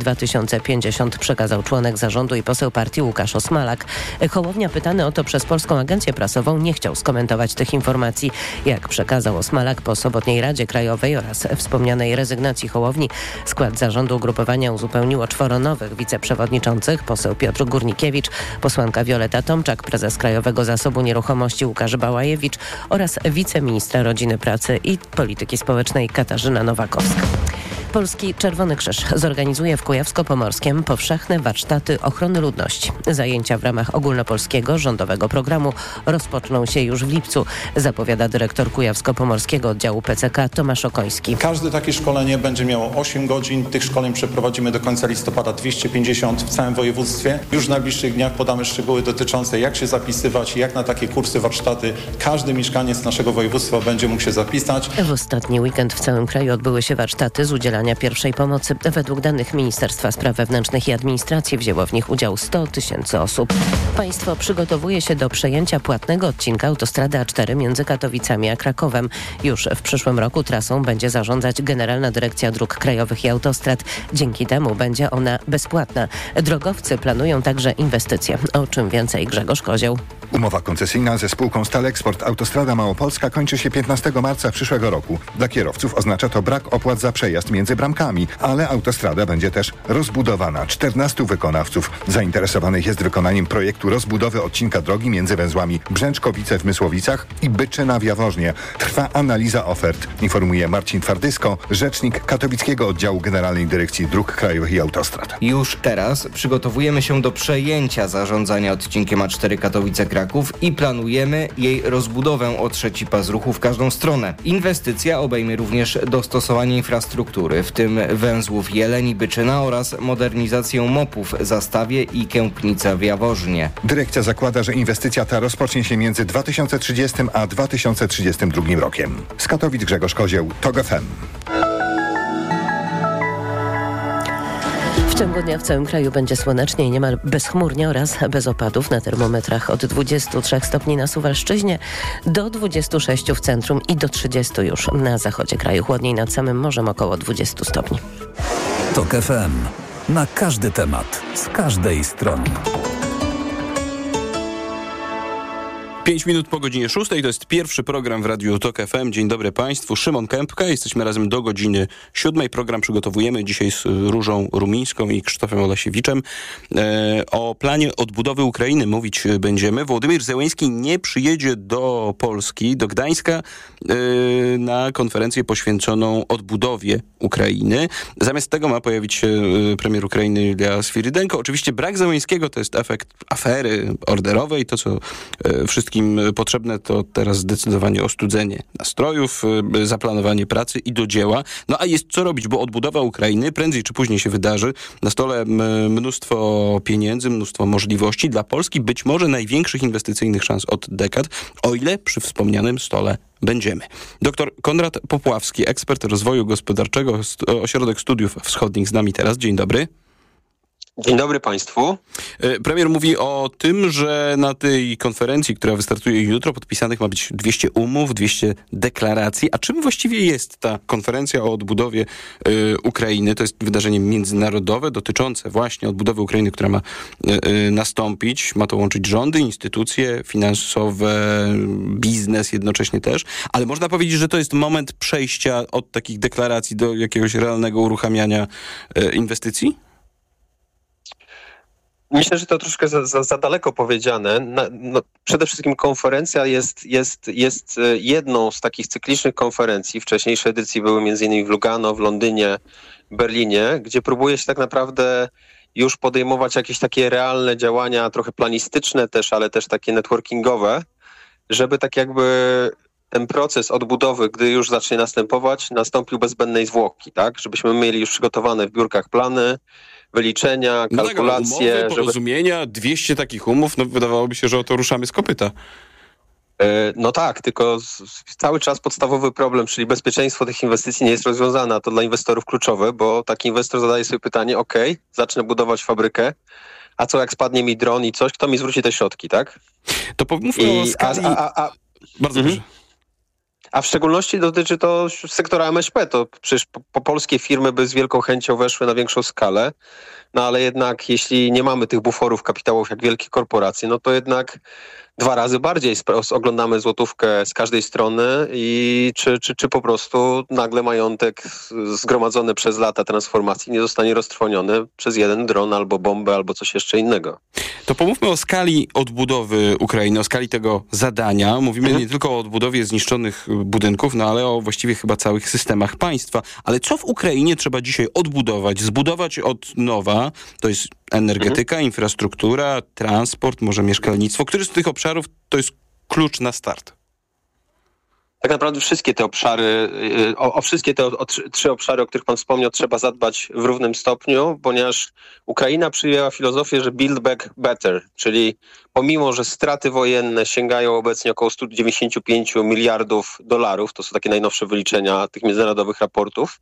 2050, przekazał członek zarządu i poseł partii Łukasz Osmalak. Hołownia, pytany o to przez Polską Agencję Prasową, nie chciał skomentować tych informacji. Jak przekazał Osmalak, po sobotniej Radzie Krajowej oraz wspomnianej rezygnacji Hołowni skład zarządu ugrupowania uzupełniło 4 nowych wiceprzewodniczących: poseł Piotr Górnikiewicz, posłanka Wioleta Tomczak, prezes Krajowego Zasobu Nieruchomości Łukasz Bałajewicz oraz wiceministra Rodziny, Pracy i Polityki Społecznej Katarzyna Nowakowska. Polski Czerwony Krzyż zorganizuje w Kujawsko-Pomorskiem powszechne warsztaty ochrony ludności. Zajęcia w ramach ogólnopolskiego rządowego programu rozpoczną się już w lipcu, zapowiada dyrektor Kujawsko-Pomorskiego oddziału PCK Tomasz Okoński. Każde takie szkolenie będzie miało 8 godzin. Tych szkoleń przeprowadzimy do końca listopada 250 w całym województwie. Już w najbliższych dniach podamy szczegóły dotyczące, jak się zapisywać i jak na takie kursy, warsztaty każdy mieszkaniec naszego województwa będzie mógł się zapisać. W ostatni weekend w całym kraju odbyły się warsztaty z udzielania pierwszej pomocy. Według danych Ministerstwa Spraw Wewnętrznych i Administracji wzięło w nich udział 100 000 osób. Państwo przygotowuje się do przejęcia płatnego odcinka autostrady A4 między Katowicami a Krakowem. Już w przyszłym roku trasą będzie zarządzać Generalna Dyrekcja Dróg Krajowych i Autostrad. Dzięki temu będzie ona bezpłatna. Drogowcy planują także inwestycje. O czym więcej Grzegorz Kozioł. Umowa koncesyjna ze spółką Staleksport Autostrada Małopolska kończy się 15 marca przyszłego roku. Dla kierowców oznacza to brak opłat za przejazd między bramkami, ale autostrada będzie też rozbudowana. 14 wykonawców zainteresowanych jest wykonaniem projektu rozbudowy odcinka drogi między węzłami Brzęczkowice w Mysłowicach i Byczyna w Jaworznie. Trwa analiza ofert, informuje Marcin Twardysko, rzecznik katowickiego oddziału Generalnej Dyrekcji Dróg Krajowych i Autostrad. Już teraz przygotowujemy się do przejęcia zarządzania odcinkiem A4 Katowice-Kraków i planujemy jej rozbudowę o trzeci pas ruchu w każdą stronę. Inwestycja obejmie również dostosowanie infrastruktury, w tym węzłów Jeleń i Byczyna oraz modernizację MOP-ów Zastawie i Kępnica w Jaworznie. Dyrekcja zakłada, że inwestycja ta rozpocznie się między 2030 a 2032 rokiem. Z Katowic Grzegorz Kozieł, TOK FM. W ciągu dnia w całym kraju będzie słonecznie i niemal bezchmurnie oraz bez opadów. Na termometrach od 23 stopni na Suwalszczyźnie do 26 w centrum i do 30 już na zachodzie kraju. Chłodniej nad samym morzem, około 20 stopni. TOK FM. Na każdy temat, z każdej strony. 5 minut po godzinie 6. To jest pierwszy program w Radiu Tok FM. Dzień dobry Państwu. Szymon Kępka. Jesteśmy razem do godziny 7. Program przygotowujemy dzisiaj z Różą Rumińską i Krzysztofem Olesiewiczem. O planie odbudowy Ukrainy mówić będziemy. Wołodymyr Zełenski nie przyjedzie do Polski, do Gdańska na konferencję poświęconą odbudowie Ukrainy. Zamiast tego ma pojawić się premier Ukrainy Julia Swirydenko. Oczywiście brak Zełenskiego to jest efekt afery orderowej. To, co wszystkim potrzebne, to teraz zdecydowanie ostudzenie nastrojów, zaplanowanie pracy i do dzieła. No a jest co robić, bo odbudowa Ukrainy prędzej czy później się wydarzy. Na stole mnóstwo pieniędzy, mnóstwo możliwości. Dla Polski być może największych inwestycyjnych szans od dekad, o ile przy wspomnianym stole będziemy. Doktor Konrad Popławski, ekspert rozwoju gospodarczego, Ośrodek Studiów Wschodnich z nami teraz. Dzień dobry. Dzień dobry Państwu. Premier mówi o tym, że na tej konferencji, która wystartuje jutro, podpisanych ma być 200 umów, 200 deklaracji. A czym właściwie jest ta konferencja o odbudowie Ukrainy? To jest wydarzenie międzynarodowe dotyczące właśnie odbudowy Ukrainy, która ma nastąpić. Ma to łączyć rządy, instytucje finansowe, biznes jednocześnie też. Ale można powiedzieć, że to jest moment przejścia od takich deklaracji do jakiegoś realnego uruchamiania inwestycji? Myślę, że to troszkę za daleko powiedziane. Przede wszystkim konferencja jest jedną z takich cyklicznych konferencji. Wcześniejsze edycje były m.in. w Lugano, w Londynie, Berlinie, gdzie próbuje się tak naprawdę już podejmować jakieś takie realne działania, trochę planistyczne też, ale też takie networkingowe, żeby tak jakby ten proces odbudowy, gdy już zacznie następować, nastąpił bez zbędnej zwłoki, tak? Żebyśmy mieli już przygotowane w biurkach plany, wyliczenia, kalkulacje. No tak, umowy, porozumienia, 200 takich umów, no wydawałoby się, że o to ruszamy z kopyta. No tak, tylko cały czas podstawowy problem, czyli bezpieczeństwo tych inwestycji nie jest rozwiązane, a to dla inwestorów kluczowe, bo taki inwestor zadaje sobie pytanie, zacznę budować fabrykę, a co jak spadnie mi dron i coś, kto mi zwróci te środki, tak? To pomówmy o skali... Bardzo proszę. A w szczególności dotyczy to sektora MŚP. To przecież polskie firmy by z wielką chęcią weszły na większą skalę, no ale jednak jeśli nie mamy tych buforów kapitałowych jak wielkie korporacje, no to jednak 2 razy bardziej oglądamy złotówkę z każdej strony i czy po prostu nagle majątek zgromadzony przez lata transformacji nie zostanie roztrwoniony przez jeden dron albo bombę, albo coś jeszcze innego. To pomówmy o skali odbudowy Ukrainy, o skali tego zadania. Mówimy nie tylko o odbudowie zniszczonych budynków, no ale o właściwie chyba całych systemach państwa. Ale co w Ukrainie trzeba dzisiaj odbudować, zbudować od nowa? To jest energetyka, infrastruktura, transport, może mieszkalnictwo. Który z tych obszarów to jest klucz na start? Tak naprawdę wszystkie te obszary, o wszystkie te 3 obszary, o których pan wspomniał, trzeba zadbać w równym stopniu, ponieważ Ukraina przyjęła filozofię, że build back better, czyli pomimo, że straty wojenne sięgają obecnie około $195 miliardów, to są takie najnowsze wyliczenia tych międzynarodowych raportów,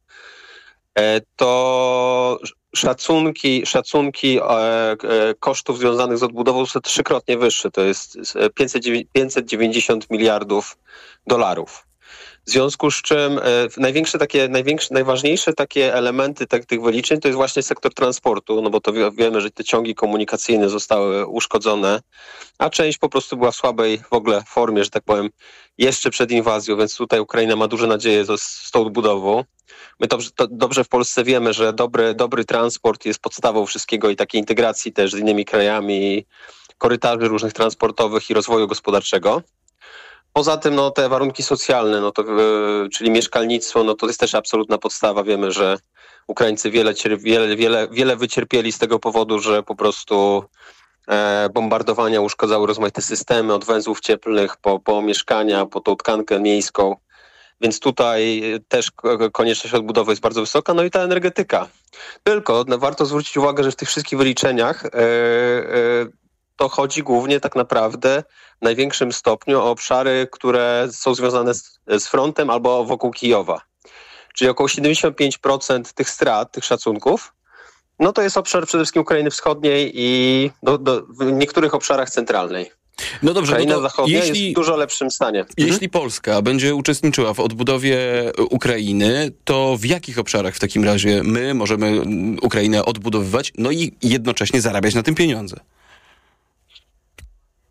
to szacunki kosztów związanych z odbudową są 3-krotnie wyższe. To jest 590 miliardów dolarów. W związku z czym najważniejsze takie elementy tych wyliczeń to jest właśnie sektor transportu, no bo to wiemy, że te ciągi komunikacyjne zostały uszkodzone, a część po prostu była w słabej w ogóle formie, że tak powiem, jeszcze przed inwazją, więc tutaj Ukraina ma duże nadzieje z tą odbudową. My dobrze w Polsce wiemy, że dobry transport jest podstawą wszystkiego i takiej integracji też z innymi krajami, korytarzy różnych transportowych i rozwoju gospodarczego. Poza tym te warunki socjalne, czyli mieszkalnictwo, to jest też absolutna podstawa. Wiemy, że Ukraińcy wiele wycierpieli z tego powodu, że po prostu bombardowania uszkodzały rozmaite systemy, od węzłów cieplnych po mieszkania, po tą tkankę miejską. Więc tutaj też konieczność odbudowy jest bardzo wysoka, no i ta energetyka. Tylko warto zwrócić uwagę, że w tych wszystkich wyliczeniach to chodzi głównie tak naprawdę w największym stopniu o obszary, które są związane z frontem albo wokół Kijowa. Czyli około 75% tych strat, tych szacunków, to jest obszar przede wszystkim Ukrainy Wschodniej i w niektórych obszarach centralnej. No dobrze, Ukraina Zachodnia jest w dużo lepszym stanie. Jeśli Polska będzie uczestniczyła w odbudowie Ukrainy, to w jakich obszarach w takim razie my możemy Ukrainę odbudowywać, no i jednocześnie zarabiać na tym pieniądze?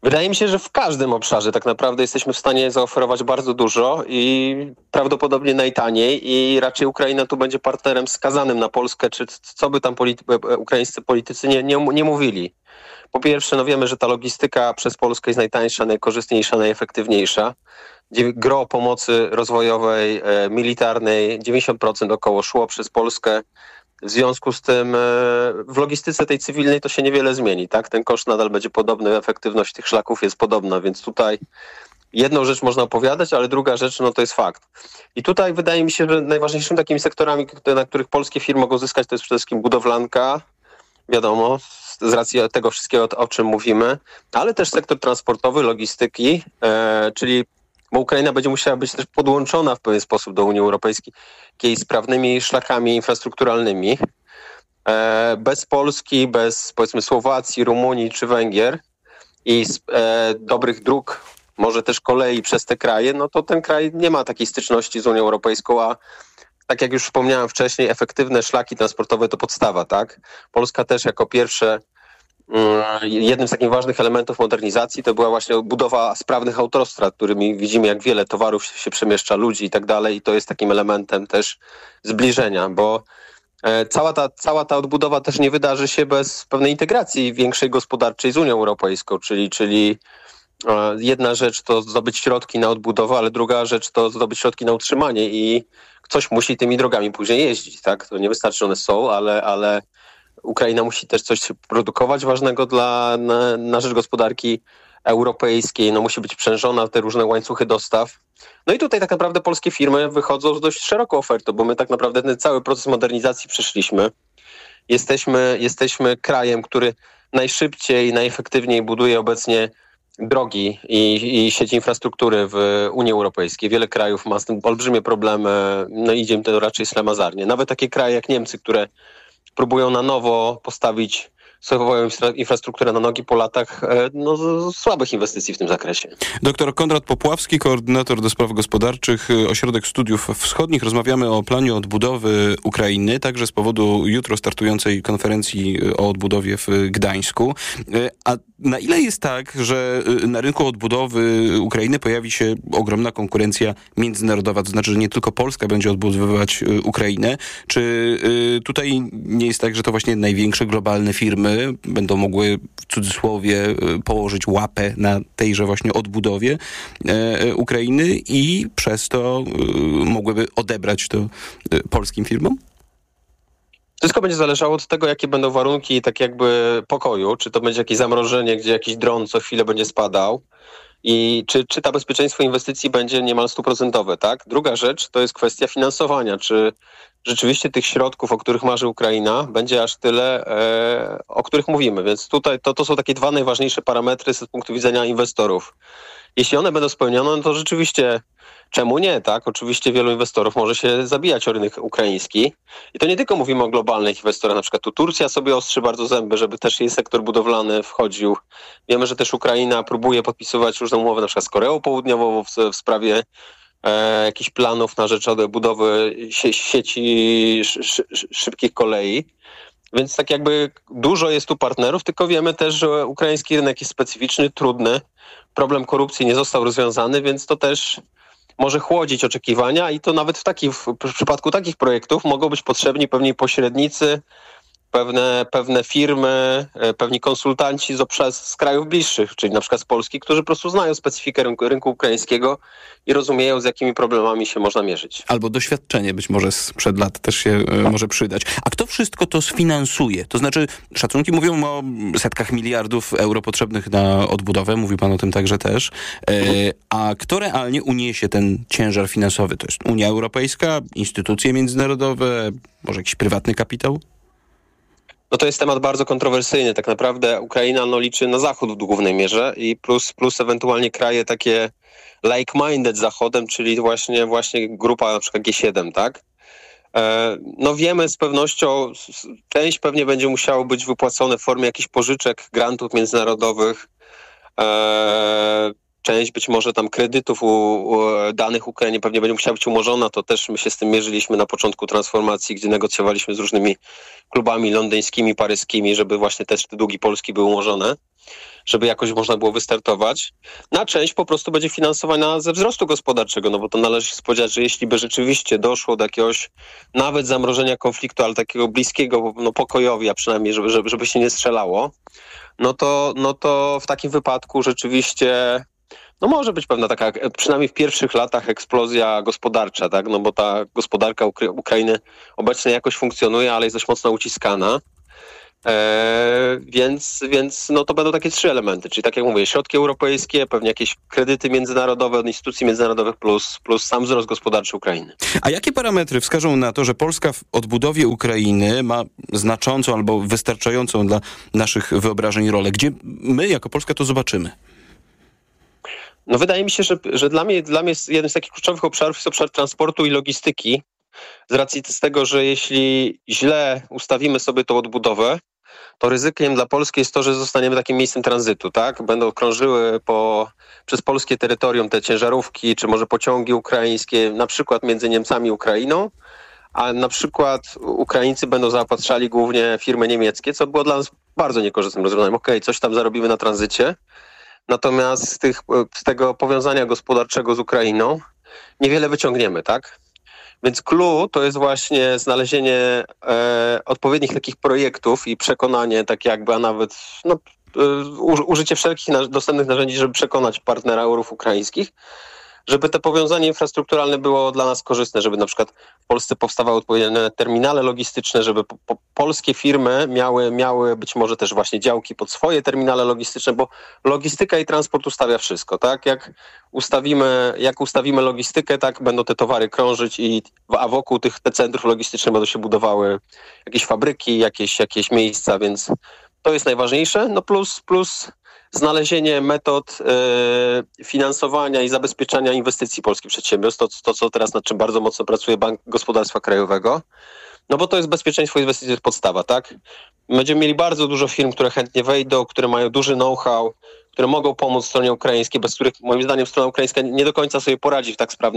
Wydaje mi się, że w każdym obszarze tak naprawdę jesteśmy w stanie zaoferować bardzo dużo i prawdopodobnie najtaniej i raczej Ukraina tu będzie partnerem skazanym na Polskę, czy co by tam ukraińscy politycy nie mówili. Po pierwsze, wiemy, że ta logistyka przez Polskę jest najtańsza, najkorzystniejsza, najefektywniejsza. Gro pomocy rozwojowej, militarnej, 90% około szło przez Polskę. W związku z tym w logistyce tej cywilnej to się niewiele zmieni, tak? Ten koszt nadal będzie podobny, efektywność tych szlaków jest podobna, więc tutaj jedną rzecz można opowiadać, ale druga rzecz, to jest fakt. I tutaj wydaje mi się, że najważniejszymi takimi sektorami, na których polskie firmy mogą zyskać, to jest przede wszystkim budowlanka, wiadomo, z racji tego wszystkiego, o czym mówimy, ale też sektor transportowy, logistyki, czyli bo Ukraina będzie musiała być też podłączona w pewien sposób do Unii Europejskiej sprawnymi szlakami infrastrukturalnymi. Bez Polski, bez powiedzmy Słowacji, Rumunii czy Węgier i dobrych dróg, może też kolei przez te kraje, to ten kraj nie ma takiej styczności z Unią Europejską, a tak jak już wspomniałem wcześniej, efektywne szlaki transportowe to podstawa, tak? Polska też jako pierwsze, jednym z takich ważnych elementów modernizacji to była właśnie budowa sprawnych autostrad, którymi widzimy, jak wiele towarów się przemieszcza, ludzi i tak dalej, i to jest takim elementem też zbliżenia, bo cała ta odbudowa też nie wydarzy się bez pewnej integracji większej gospodarczej z Unią Europejską, czyli jedna rzecz to zdobyć środki na odbudowę, ale druga rzecz to zdobyć środki na utrzymanie i ktoś musi tymi drogami później jeździć, tak? To nie wystarczy, że one są, ale Ukraina musi też coś produkować ważnego na rzecz gospodarki europejskiej, musi być sprzężona w te różne łańcuchy dostaw. I tutaj tak naprawdę polskie firmy wychodzą z dość szeroką ofertą, bo my tak naprawdę ten cały proces modernizacji przeszliśmy. Jesteśmy krajem, który najszybciej, najefektywniej buduje obecnie drogi i sieć infrastruktury w Unii Europejskiej. Wiele krajów ma z tym olbrzymie problemy, idzie im to raczej ślamazarnie. Nawet takie kraje jak Niemcy, które próbują na nowo postawić swoją infrastrukturę na nogi po latach słabych inwestycji w tym zakresie. Doktor Konrad Popławski, koordynator do spraw gospodarczych, Ośrodek Studiów Wschodnich. Rozmawiamy o planie odbudowy Ukrainy, także z powodu jutro startującej konferencji o odbudowie w Gdańsku. A na ile jest tak, że na rynku odbudowy Ukrainy pojawi się ogromna konkurencja międzynarodowa, to znaczy, że nie tylko Polska będzie odbudowywać Ukrainę? Czy tutaj nie jest tak, że to właśnie największe globalne firmy będą mogły w cudzysłowie położyć łapę na tejże właśnie odbudowie Ukrainy i przez to mogłyby odebrać to polskim firmom? Wszystko będzie zależało od tego, jakie będą warunki tak jakby pokoju, czy to będzie jakieś zamrożenie, gdzie jakiś dron co chwilę będzie spadał i czy ta bezpieczeństwo inwestycji będzie niemal 100%, tak? Druga rzecz to jest kwestia finansowania, czy rzeczywiście tych środków, o których marzy Ukraina, będzie aż tyle, o których mówimy, więc tutaj to są takie dwa najważniejsze parametry z punktu widzenia inwestorów. Jeśli one będą spełnione, to rzeczywiście czemu nie, tak? Oczywiście wielu inwestorów może się zabijać o rynek ukraiński. I to nie tylko mówimy o globalnych inwestorach, na przykład tu Turcja sobie ostrzy bardzo zęby, żeby też jej sektor budowlany wchodził. Wiemy, że też Ukraina próbuje podpisywać różne umowy, na przykład z Koreą Południową w sprawie jakichś planów na rzecz budowy sieci szybkich kolei. Więc tak jakby dużo jest tu partnerów, tylko wiemy też, że ukraiński rynek jest specyficzny, trudny. Problem korupcji nie został rozwiązany, więc to też może chłodzić oczekiwania i to nawet w przypadku takich projektów mogą być potrzebni pewni pośrednicy, pewne firmy, pewni konsultanci z krajów bliższych, czyli na przykład z Polski, którzy po prostu znają specyfikę rynku ukraińskiego i rozumieją, z jakimi problemami się można mierzyć. Albo doświadczenie być może sprzed lat też się może przydać. A kto wszystko to sfinansuje? To znaczy, szacunki mówią o setkach miliardów euro potrzebnych na odbudowę, mówił pan o tym także też. A kto realnie uniesie ten ciężar finansowy? To jest Unia Europejska, instytucje międzynarodowe, może jakiś prywatny kapitał? To jest temat bardzo kontrowersyjny. Tak naprawdę Ukraina liczy na Zachód w głównej mierze i plus ewentualnie kraje takie like-minded Zachodem, czyli właśnie grupa na przykład G7, tak? Wiemy z pewnością, część pewnie będzie musiało być wypłacone w formie jakichś pożyczek, grantów międzynarodowych, część być może tam kredytów danych Ukrainie pewnie będzie musiała być umorzona. To też my się z tym mierzyliśmy na początku transformacji, gdzie negocjowaliśmy z różnymi klubami londyńskimi, paryskimi, żeby właśnie też te długi Polski były umorzone. żeby jakoś można było wystartować. Na część po prostu będzie finansowana ze wzrostu gospodarczego, no bo to należy się spodziewać, że jeśli by rzeczywiście doszło do jakiegoś nawet zamrożenia konfliktu, ale takiego bliskiego, no pokojowi, a przynajmniej żeby się nie strzelało, no to w takim wypadku rzeczywiście no może być pewna taka, przynajmniej w pierwszych latach, eksplozja gospodarcza, tak? No bo ta gospodarka Ukrainy obecnie jakoś funkcjonuje, ale jest dość mocno uciskana. Więc no to będą takie 3 elementy, czyli tak jak mówię, środki europejskie, pewnie jakieś kredyty międzynarodowe od instytucji międzynarodowych plus sam wzrost gospodarczy Ukrainy. A jakie parametry wskażą na to, że Polska w odbudowie Ukrainy ma znaczącą albo wystarczającą dla naszych wyobrażeń rolę? Gdzie my jako Polska to zobaczymy? No wydaje mi się, że dla mnie jest jeden z takich kluczowych obszarów jest obszar transportu i logistyki, z racji z tego, że jeśli źle ustawimy sobie tą odbudowę, to ryzykiem dla Polski jest to, że zostaniemy takim miejscem tranzytu, tak? Będą krążyły przez polskie terytorium te ciężarówki, czy może pociągi ukraińskie, na przykład między Niemcami i Ukrainą, a na przykład Ukraińcy będą zaopatrzali głównie firmy niemieckie, co było dla nas bardzo niekorzystnym rozwiązaniem. Okej, coś tam zarobimy na tranzycie, natomiast z tego powiązania gospodarczego z Ukrainą niewiele wyciągniemy, tak? Więc clue to jest właśnie znalezienie odpowiednich takich projektów i przekonanie, tak jakby, a nawet użycie wszelkich dostępnych narzędzi, żeby przekonać partnerów ukraińskich, żeby te powiązanie infrastrukturalne było dla nas korzystne, żeby na przykład w Polsce powstawały odpowiednie terminale logistyczne, żeby polskie firmy miały być może też właśnie działki pod swoje terminale logistyczne, bo logistyka i transport ustawia wszystko, tak? Jak ustawimy logistykę, tak będą te towary krążyć a wokół te centrów logistycznych będą się budowały jakieś fabryki, jakieś miejsca, więc to jest najważniejsze. No plus znalezienie metod finansowania i zabezpieczania inwestycji polskich przedsiębiorstw, to co teraz nad czym bardzo mocno pracuje Bank Gospodarstwa Krajowego, no bo to jest bezpieczeństwo inwestycji, to jest podstawa, tak? Będziemy mieli bardzo dużo firm, które chętnie wejdą, które mają duży know-how, które mogą pomóc stronie ukraińskiej, bez których moim zdaniem strona ukraińska nie do końca sobie poradzi w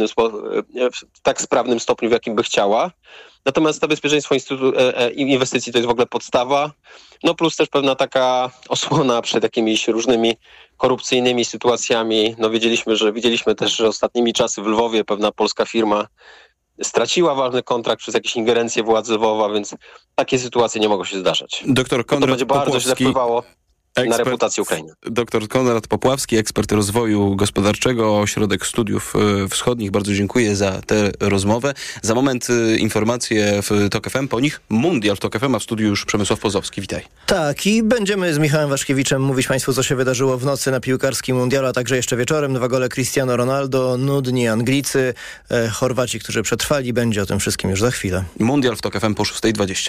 tak sprawnym stopniu, w jakim by chciała. Natomiast to bezpieczeństwo inwestycji to jest w ogóle podstawa. No plus też pewna taka osłona przed jakimiś różnymi korupcyjnymi sytuacjami. No widzieliśmy też, że ostatnimi czasy w Lwowie pewna polska firma straciła ważny kontrakt przez jakieś ingerencje władzy Lwowa, więc takie sytuacje nie mogą się zdarzać. Doktor Konrad to będzie bardzo źle wpływało na reputację Ukrainy. Dr Konrad Popławski, ekspert rozwoju gospodarczego, Ośrodek Studiów Wschodnich. Bardzo dziękuję za tę rozmowę. Za moment informacje w TOK FM, po nich Mundial w TOK FM, a w studiu już Przemysław Pozowski. Witaj. Tak, i będziemy z Michałem Waszkiewiczem mówić Państwu, co się wydarzyło w nocy na piłkarskim Mundialu, a także jeszcze wieczorem. 2 gole Cristiano Ronaldo, nudni Anglicy, Chorwaci, którzy przetrwali. Będzie o tym wszystkim już za chwilę. Mundial w TOK FM po 6:20.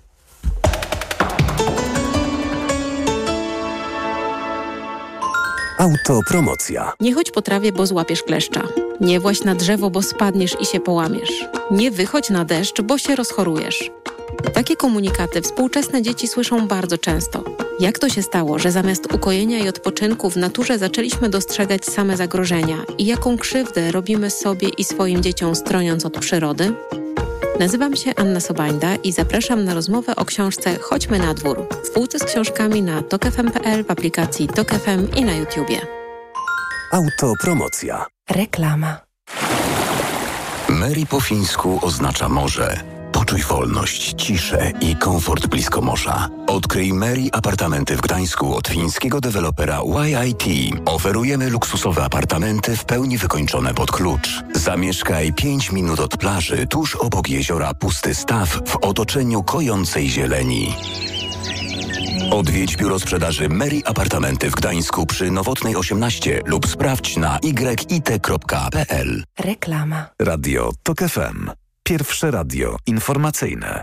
Autopromocja. Nie chodź po trawie, bo złapiesz kleszcza. Nie właź na drzewo, bo spadniesz i się połamiesz. Nie wychodź na deszcz, bo się rozchorujesz. Takie komunikaty współczesne dzieci słyszą bardzo często. Jak to się stało, że zamiast ukojenia i odpoczynku w naturze zaczęliśmy dostrzegać same zagrożenia i jaką krzywdę robimy sobie i swoim dzieciom stroniąc od przyrody? Nazywam się Anna Sobańda i zapraszam na rozmowę o książce Chodźmy na dwór. W półce z książkami na tokfm.pl, w aplikacji TOK FM i na YouTubie. Autopromocja. Reklama. Mary po fińsku oznacza morze. Poczuj wolność, ciszę i komfort blisko morza. Odkryj Mary apartamenty w Gdańsku od fińskiego dewelopera YIT. Oferujemy luksusowe apartamenty w pełni wykończone pod klucz. Zamieszkaj 5 minut od plaży, tuż obok jeziora Pusty Staw w otoczeniu kojącej zieleni. Odwiedź biuro sprzedaży Mary Apartamenty w Gdańsku przy Nowotnej 18 lub sprawdź na yit.pl. Reklama. Radio TOK FM. Pierwsze radio informacyjne.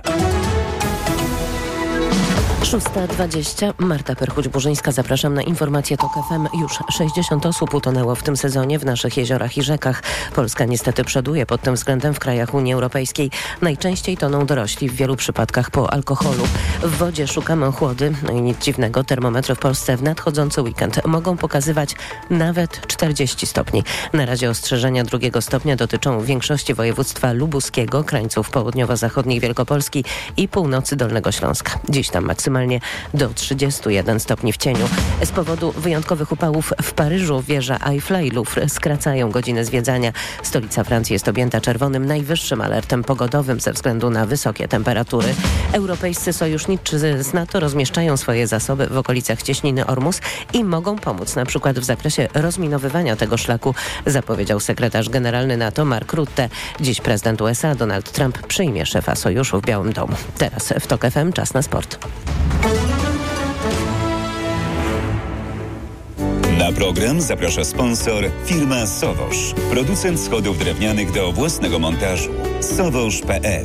6:20. Marta Perchuć-Burzyńska. Zapraszam na informację TOK FM. Już 60 osób utonęło w tym sezonie w naszych jeziorach i rzekach. Polska niestety przoduje pod tym względem w krajach Unii Europejskiej. Najczęściej toną dorośli, w wielu przypadkach po alkoholu. W wodzie szukamy chłody. No i nic dziwnego, termometry w Polsce w nadchodzący weekend mogą pokazywać nawet 40 stopni. Na razie ostrzeżenia 2 stopnia dotyczą większości województwa lubuskiego, krańców południowo-zachodnich Wielkopolski i północy Dolnego Śląska. Dziś tam maksymalnie maksymalnie do 31 stopni w cieniu. Z powodu wyjątkowych upałów w Paryżu wieża Eiffla i Louvre skracają godziny zwiedzania. Stolica Francji jest objęta czerwonym najwyższym alertem pogodowym ze względu na wysokie temperatury. Europejscy sojusznicy z NATO rozmieszczają swoje zasoby w okolicach cieśniny Ormus i mogą pomóc na przykład w zakresie rozminowywania tego szlaku, zapowiedział sekretarz generalny NATO Mark Rutte. Dziś prezydent USA Donald Trump przyjmie szefa sojuszu w Białym Domu. Teraz w TOK FM czas na sport. Na program zaprasza sponsor firma Sowosz, producent schodów drewnianych do własnego montażu. Sowosz.pl.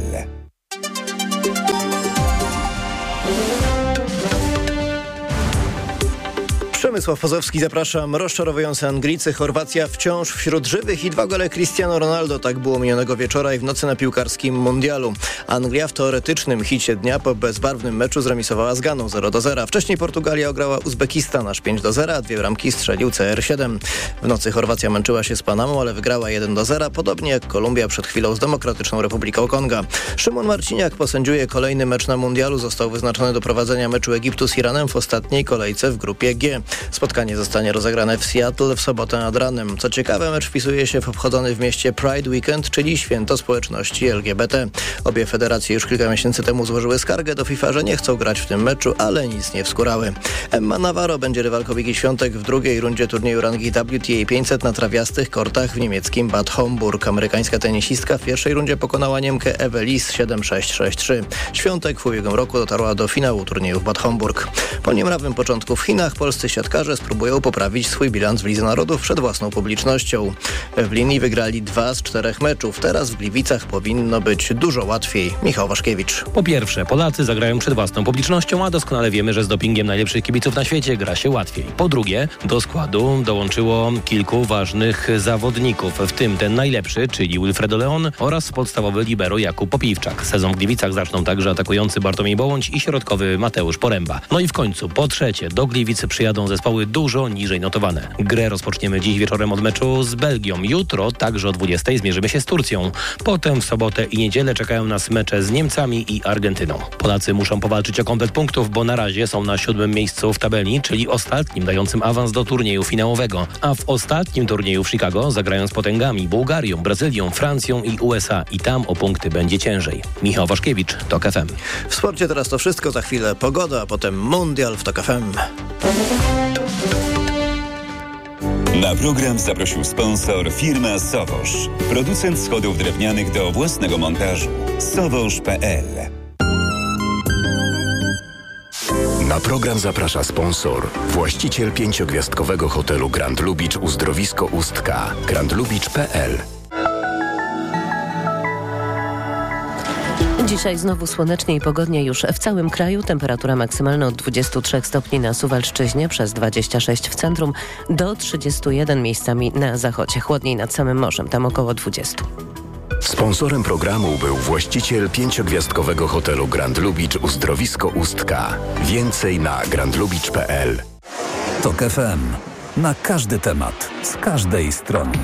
Przemysław Pozowski, zapraszam. Rozczarowujące Anglicy, Chorwacja wciąż wśród żywych i 2 gole Cristiano Ronaldo. Tak było minionego wieczora i w nocy na piłkarskim mundialu. Anglia w teoretycznym hicie dnia po bezbarwnym meczu zremisowała z Ganą 0-0. Wcześniej Portugalia ograła Uzbekistan aż 5-0, a 2 bramki strzelił CR7. W nocy Chorwacja męczyła się z Panamą, ale wygrała 1-0, podobnie jak Kolumbia przed chwilą z Demokratyczną Republiką Konga. Szymon Marciniak posędziuje kolejny mecz na mundialu. Został wyznaczony do prowadzenia meczu Egiptu z Iranem w ostatniej kolejce w grupie G. Spotkanie zostanie rozegrane w Seattle w sobotę nad ranem. Co ciekawe, mecz wpisuje się w obchodzony w mieście Pride Weekend, czyli święto społeczności LGBT. Obie federacje już kilka miesięcy temu złożyły skargę do FIFA, że nie chcą grać w tym meczu, ale nic nie wskórały. Emma Navarro będzie rywalką Igi Świątek w drugiej rundzie turnieju rangi WTA 500 na trawiastych kortach w niemieckim Bad Homburg. Amerykańska tenisistka w pierwszej rundzie pokonała Niemkę Ewę Lis 7-6-6-3. Świątek w ubiegłym roku dotarła do finału turnieju w Bad Homburg. Po niemrawym początku w Chinach polscy siatkarze spróbują poprawić swój bilans w Lidze Narodów przed własną publicznością. W linii wygrali 2 z 4 meczów. Teraz w Gliwicach powinno być dużo łatwiej. Michał Waszkiewicz. Po pierwsze, Polacy zagrają przed własną publicznością, a doskonale wiemy, że z dopingiem najlepszych kibiców na świecie gra się łatwiej. Po drugie, do składu dołączyło kilku ważnych zawodników, w tym ten najlepszy, czyli Wilfredo Leon oraz podstawowy libero Jakub Popiwczak. Sezon w Gliwicach zaczną także atakujący Bartłomiej Bołądź i środkowy Mateusz Poręba. No i w końcu, po trzecie, do Gliwic przyjadą zespoły dużo niżej notowane. Grę rozpoczniemy dziś wieczorem od meczu z Belgią. Jutro także o 20:00 zmierzymy się z Turcją. Potem w sobotę i niedzielę czekają nas mecze z Niemcami i Argentyną. Polacy muszą powalczyć o komplet punktów, bo na razie są na 7. miejscu w tabeli, czyli ostatnim dającym awans do turnieju finałowego. A w ostatnim turnieju w Chicago zagrają z potęgami Bułgarią, Brazylią, Francją i USA. I tam o punkty będzie ciężej. Michał Waszkiewicz, TOK FM. W sporcie teraz to wszystko. Za chwilę pogoda, a potem mundial w TOK FM. Na program zaprosił sponsor firma Sowosz, producent schodów drewnianych do własnego montażu. Sowosz.pl. Na program zaprasza sponsor, właściciel 5-gwiazdkowego hotelu Grand Lubicz Uzdrowisko Ustka, grandlubicz.pl. Dzisiaj znowu słonecznie i pogodnie już w całym kraju. Temperatura maksymalna od 23 stopni na Suwalszczyźnie, przez 26 w centrum, do 31 miejscami na zachodzie. Chłodniej nad samym morzem, tam około 20. Sponsorem programu był właściciel 5-gwiazdkowego hotelu Grand Lubicz Uzdrowisko Ustka. Więcej na grandlubicz.pl. TOK FM. Na każdy temat, z każdej strony.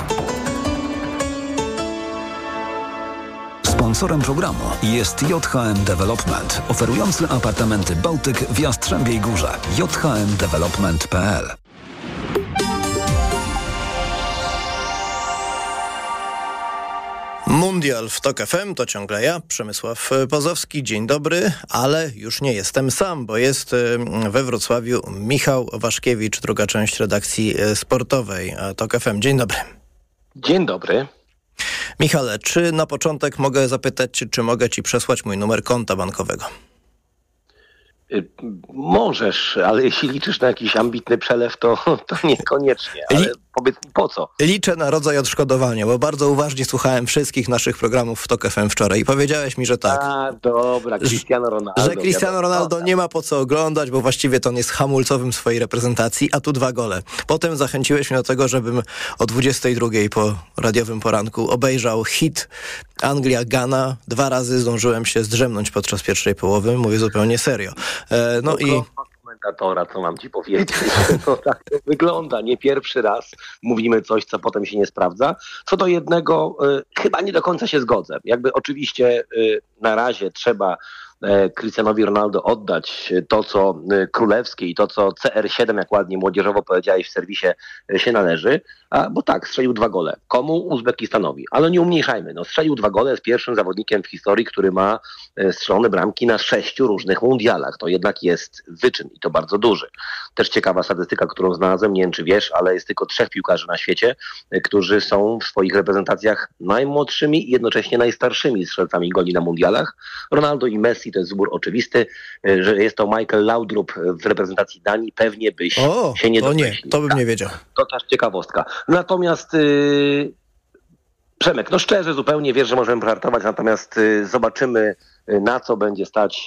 Sponsorem programu jest JHM Development, oferujący apartamenty Bałtyk w Jastrzębiej Górze. jhmdevelopment.pl. Mundial w TOK FM to ciągle ja, Przemysław Pozowski. Dzień dobry, ale już nie jestem sam, bo jest we Wrocławiu Michał Waszkiewicz, druga część redakcji sportowej TOK FM. Dzień dobry. Dzień dobry. Michale, czy na początek mogę zapytać, czy mogę ci przesłać mój numer konta bankowego? Możesz, ale jeśli liczysz na jakiś ambitny przelew, to niekoniecznie. Ale powiedz mi po co? Liczę na rodzaj odszkodowania, bo bardzo uważnie słuchałem wszystkich naszych programów w TOK FM wczoraj i powiedziałeś mi, że tak. A, dobra, Cristiano Ronaldo. Że Cristiano Ronaldo nie ma po co oglądać, bo właściwie to on jest hamulcowym swojej reprezentacji, a tu 2 gole. Potem zachęciłeś mnie do tego, żebym o 22:00 po radiowym poranku obejrzał hit Anglia-Ghana. 2 razy zdążyłem się zdrzemnąć podczas pierwszej połowy, mówię zupełnie serio. Komentatora, co mam ci powiedzieć? No tak to wygląda. Nie pierwszy raz mówimy coś, co potem się nie sprawdza. Co do jednego, chyba nie do końca się zgodzę. Jakby oczywiście na razie trzeba Cristianowi Ronaldo oddać to, co królewskie i to, co CR7, jak ładnie młodzieżowo powiedziałeś w serwisie, się należy, bo tak, strzelił 2 gole. Komu? Uzbekistanowi. Ale nie umniejszajmy. Strzelił 2 gole, jest pierwszym zawodnikiem w historii, który ma strzelone bramki na 6 różnych mundialach. To jednak jest wyczyn i to bardzo duży. Też ciekawa statystyka, którą znalazłem, nie wiem czy wiesz, ale jest tylko 3 piłkarzy na świecie, którzy są w swoich reprezentacjach najmłodszymi i jednocześnie najstarszymi strzelcami goli na mundialach. Ronaldo i Messi to jest wybór oczywisty, że jest to Michael Laudrup w reprezentacji Danii, pewnie byś się nie domyślił. Nie, to bym nie wiedział. To też ciekawostka. Natomiast Przemek, szczerze zupełnie wiesz, że możemy żartować, natomiast zobaczymy, na co będzie stać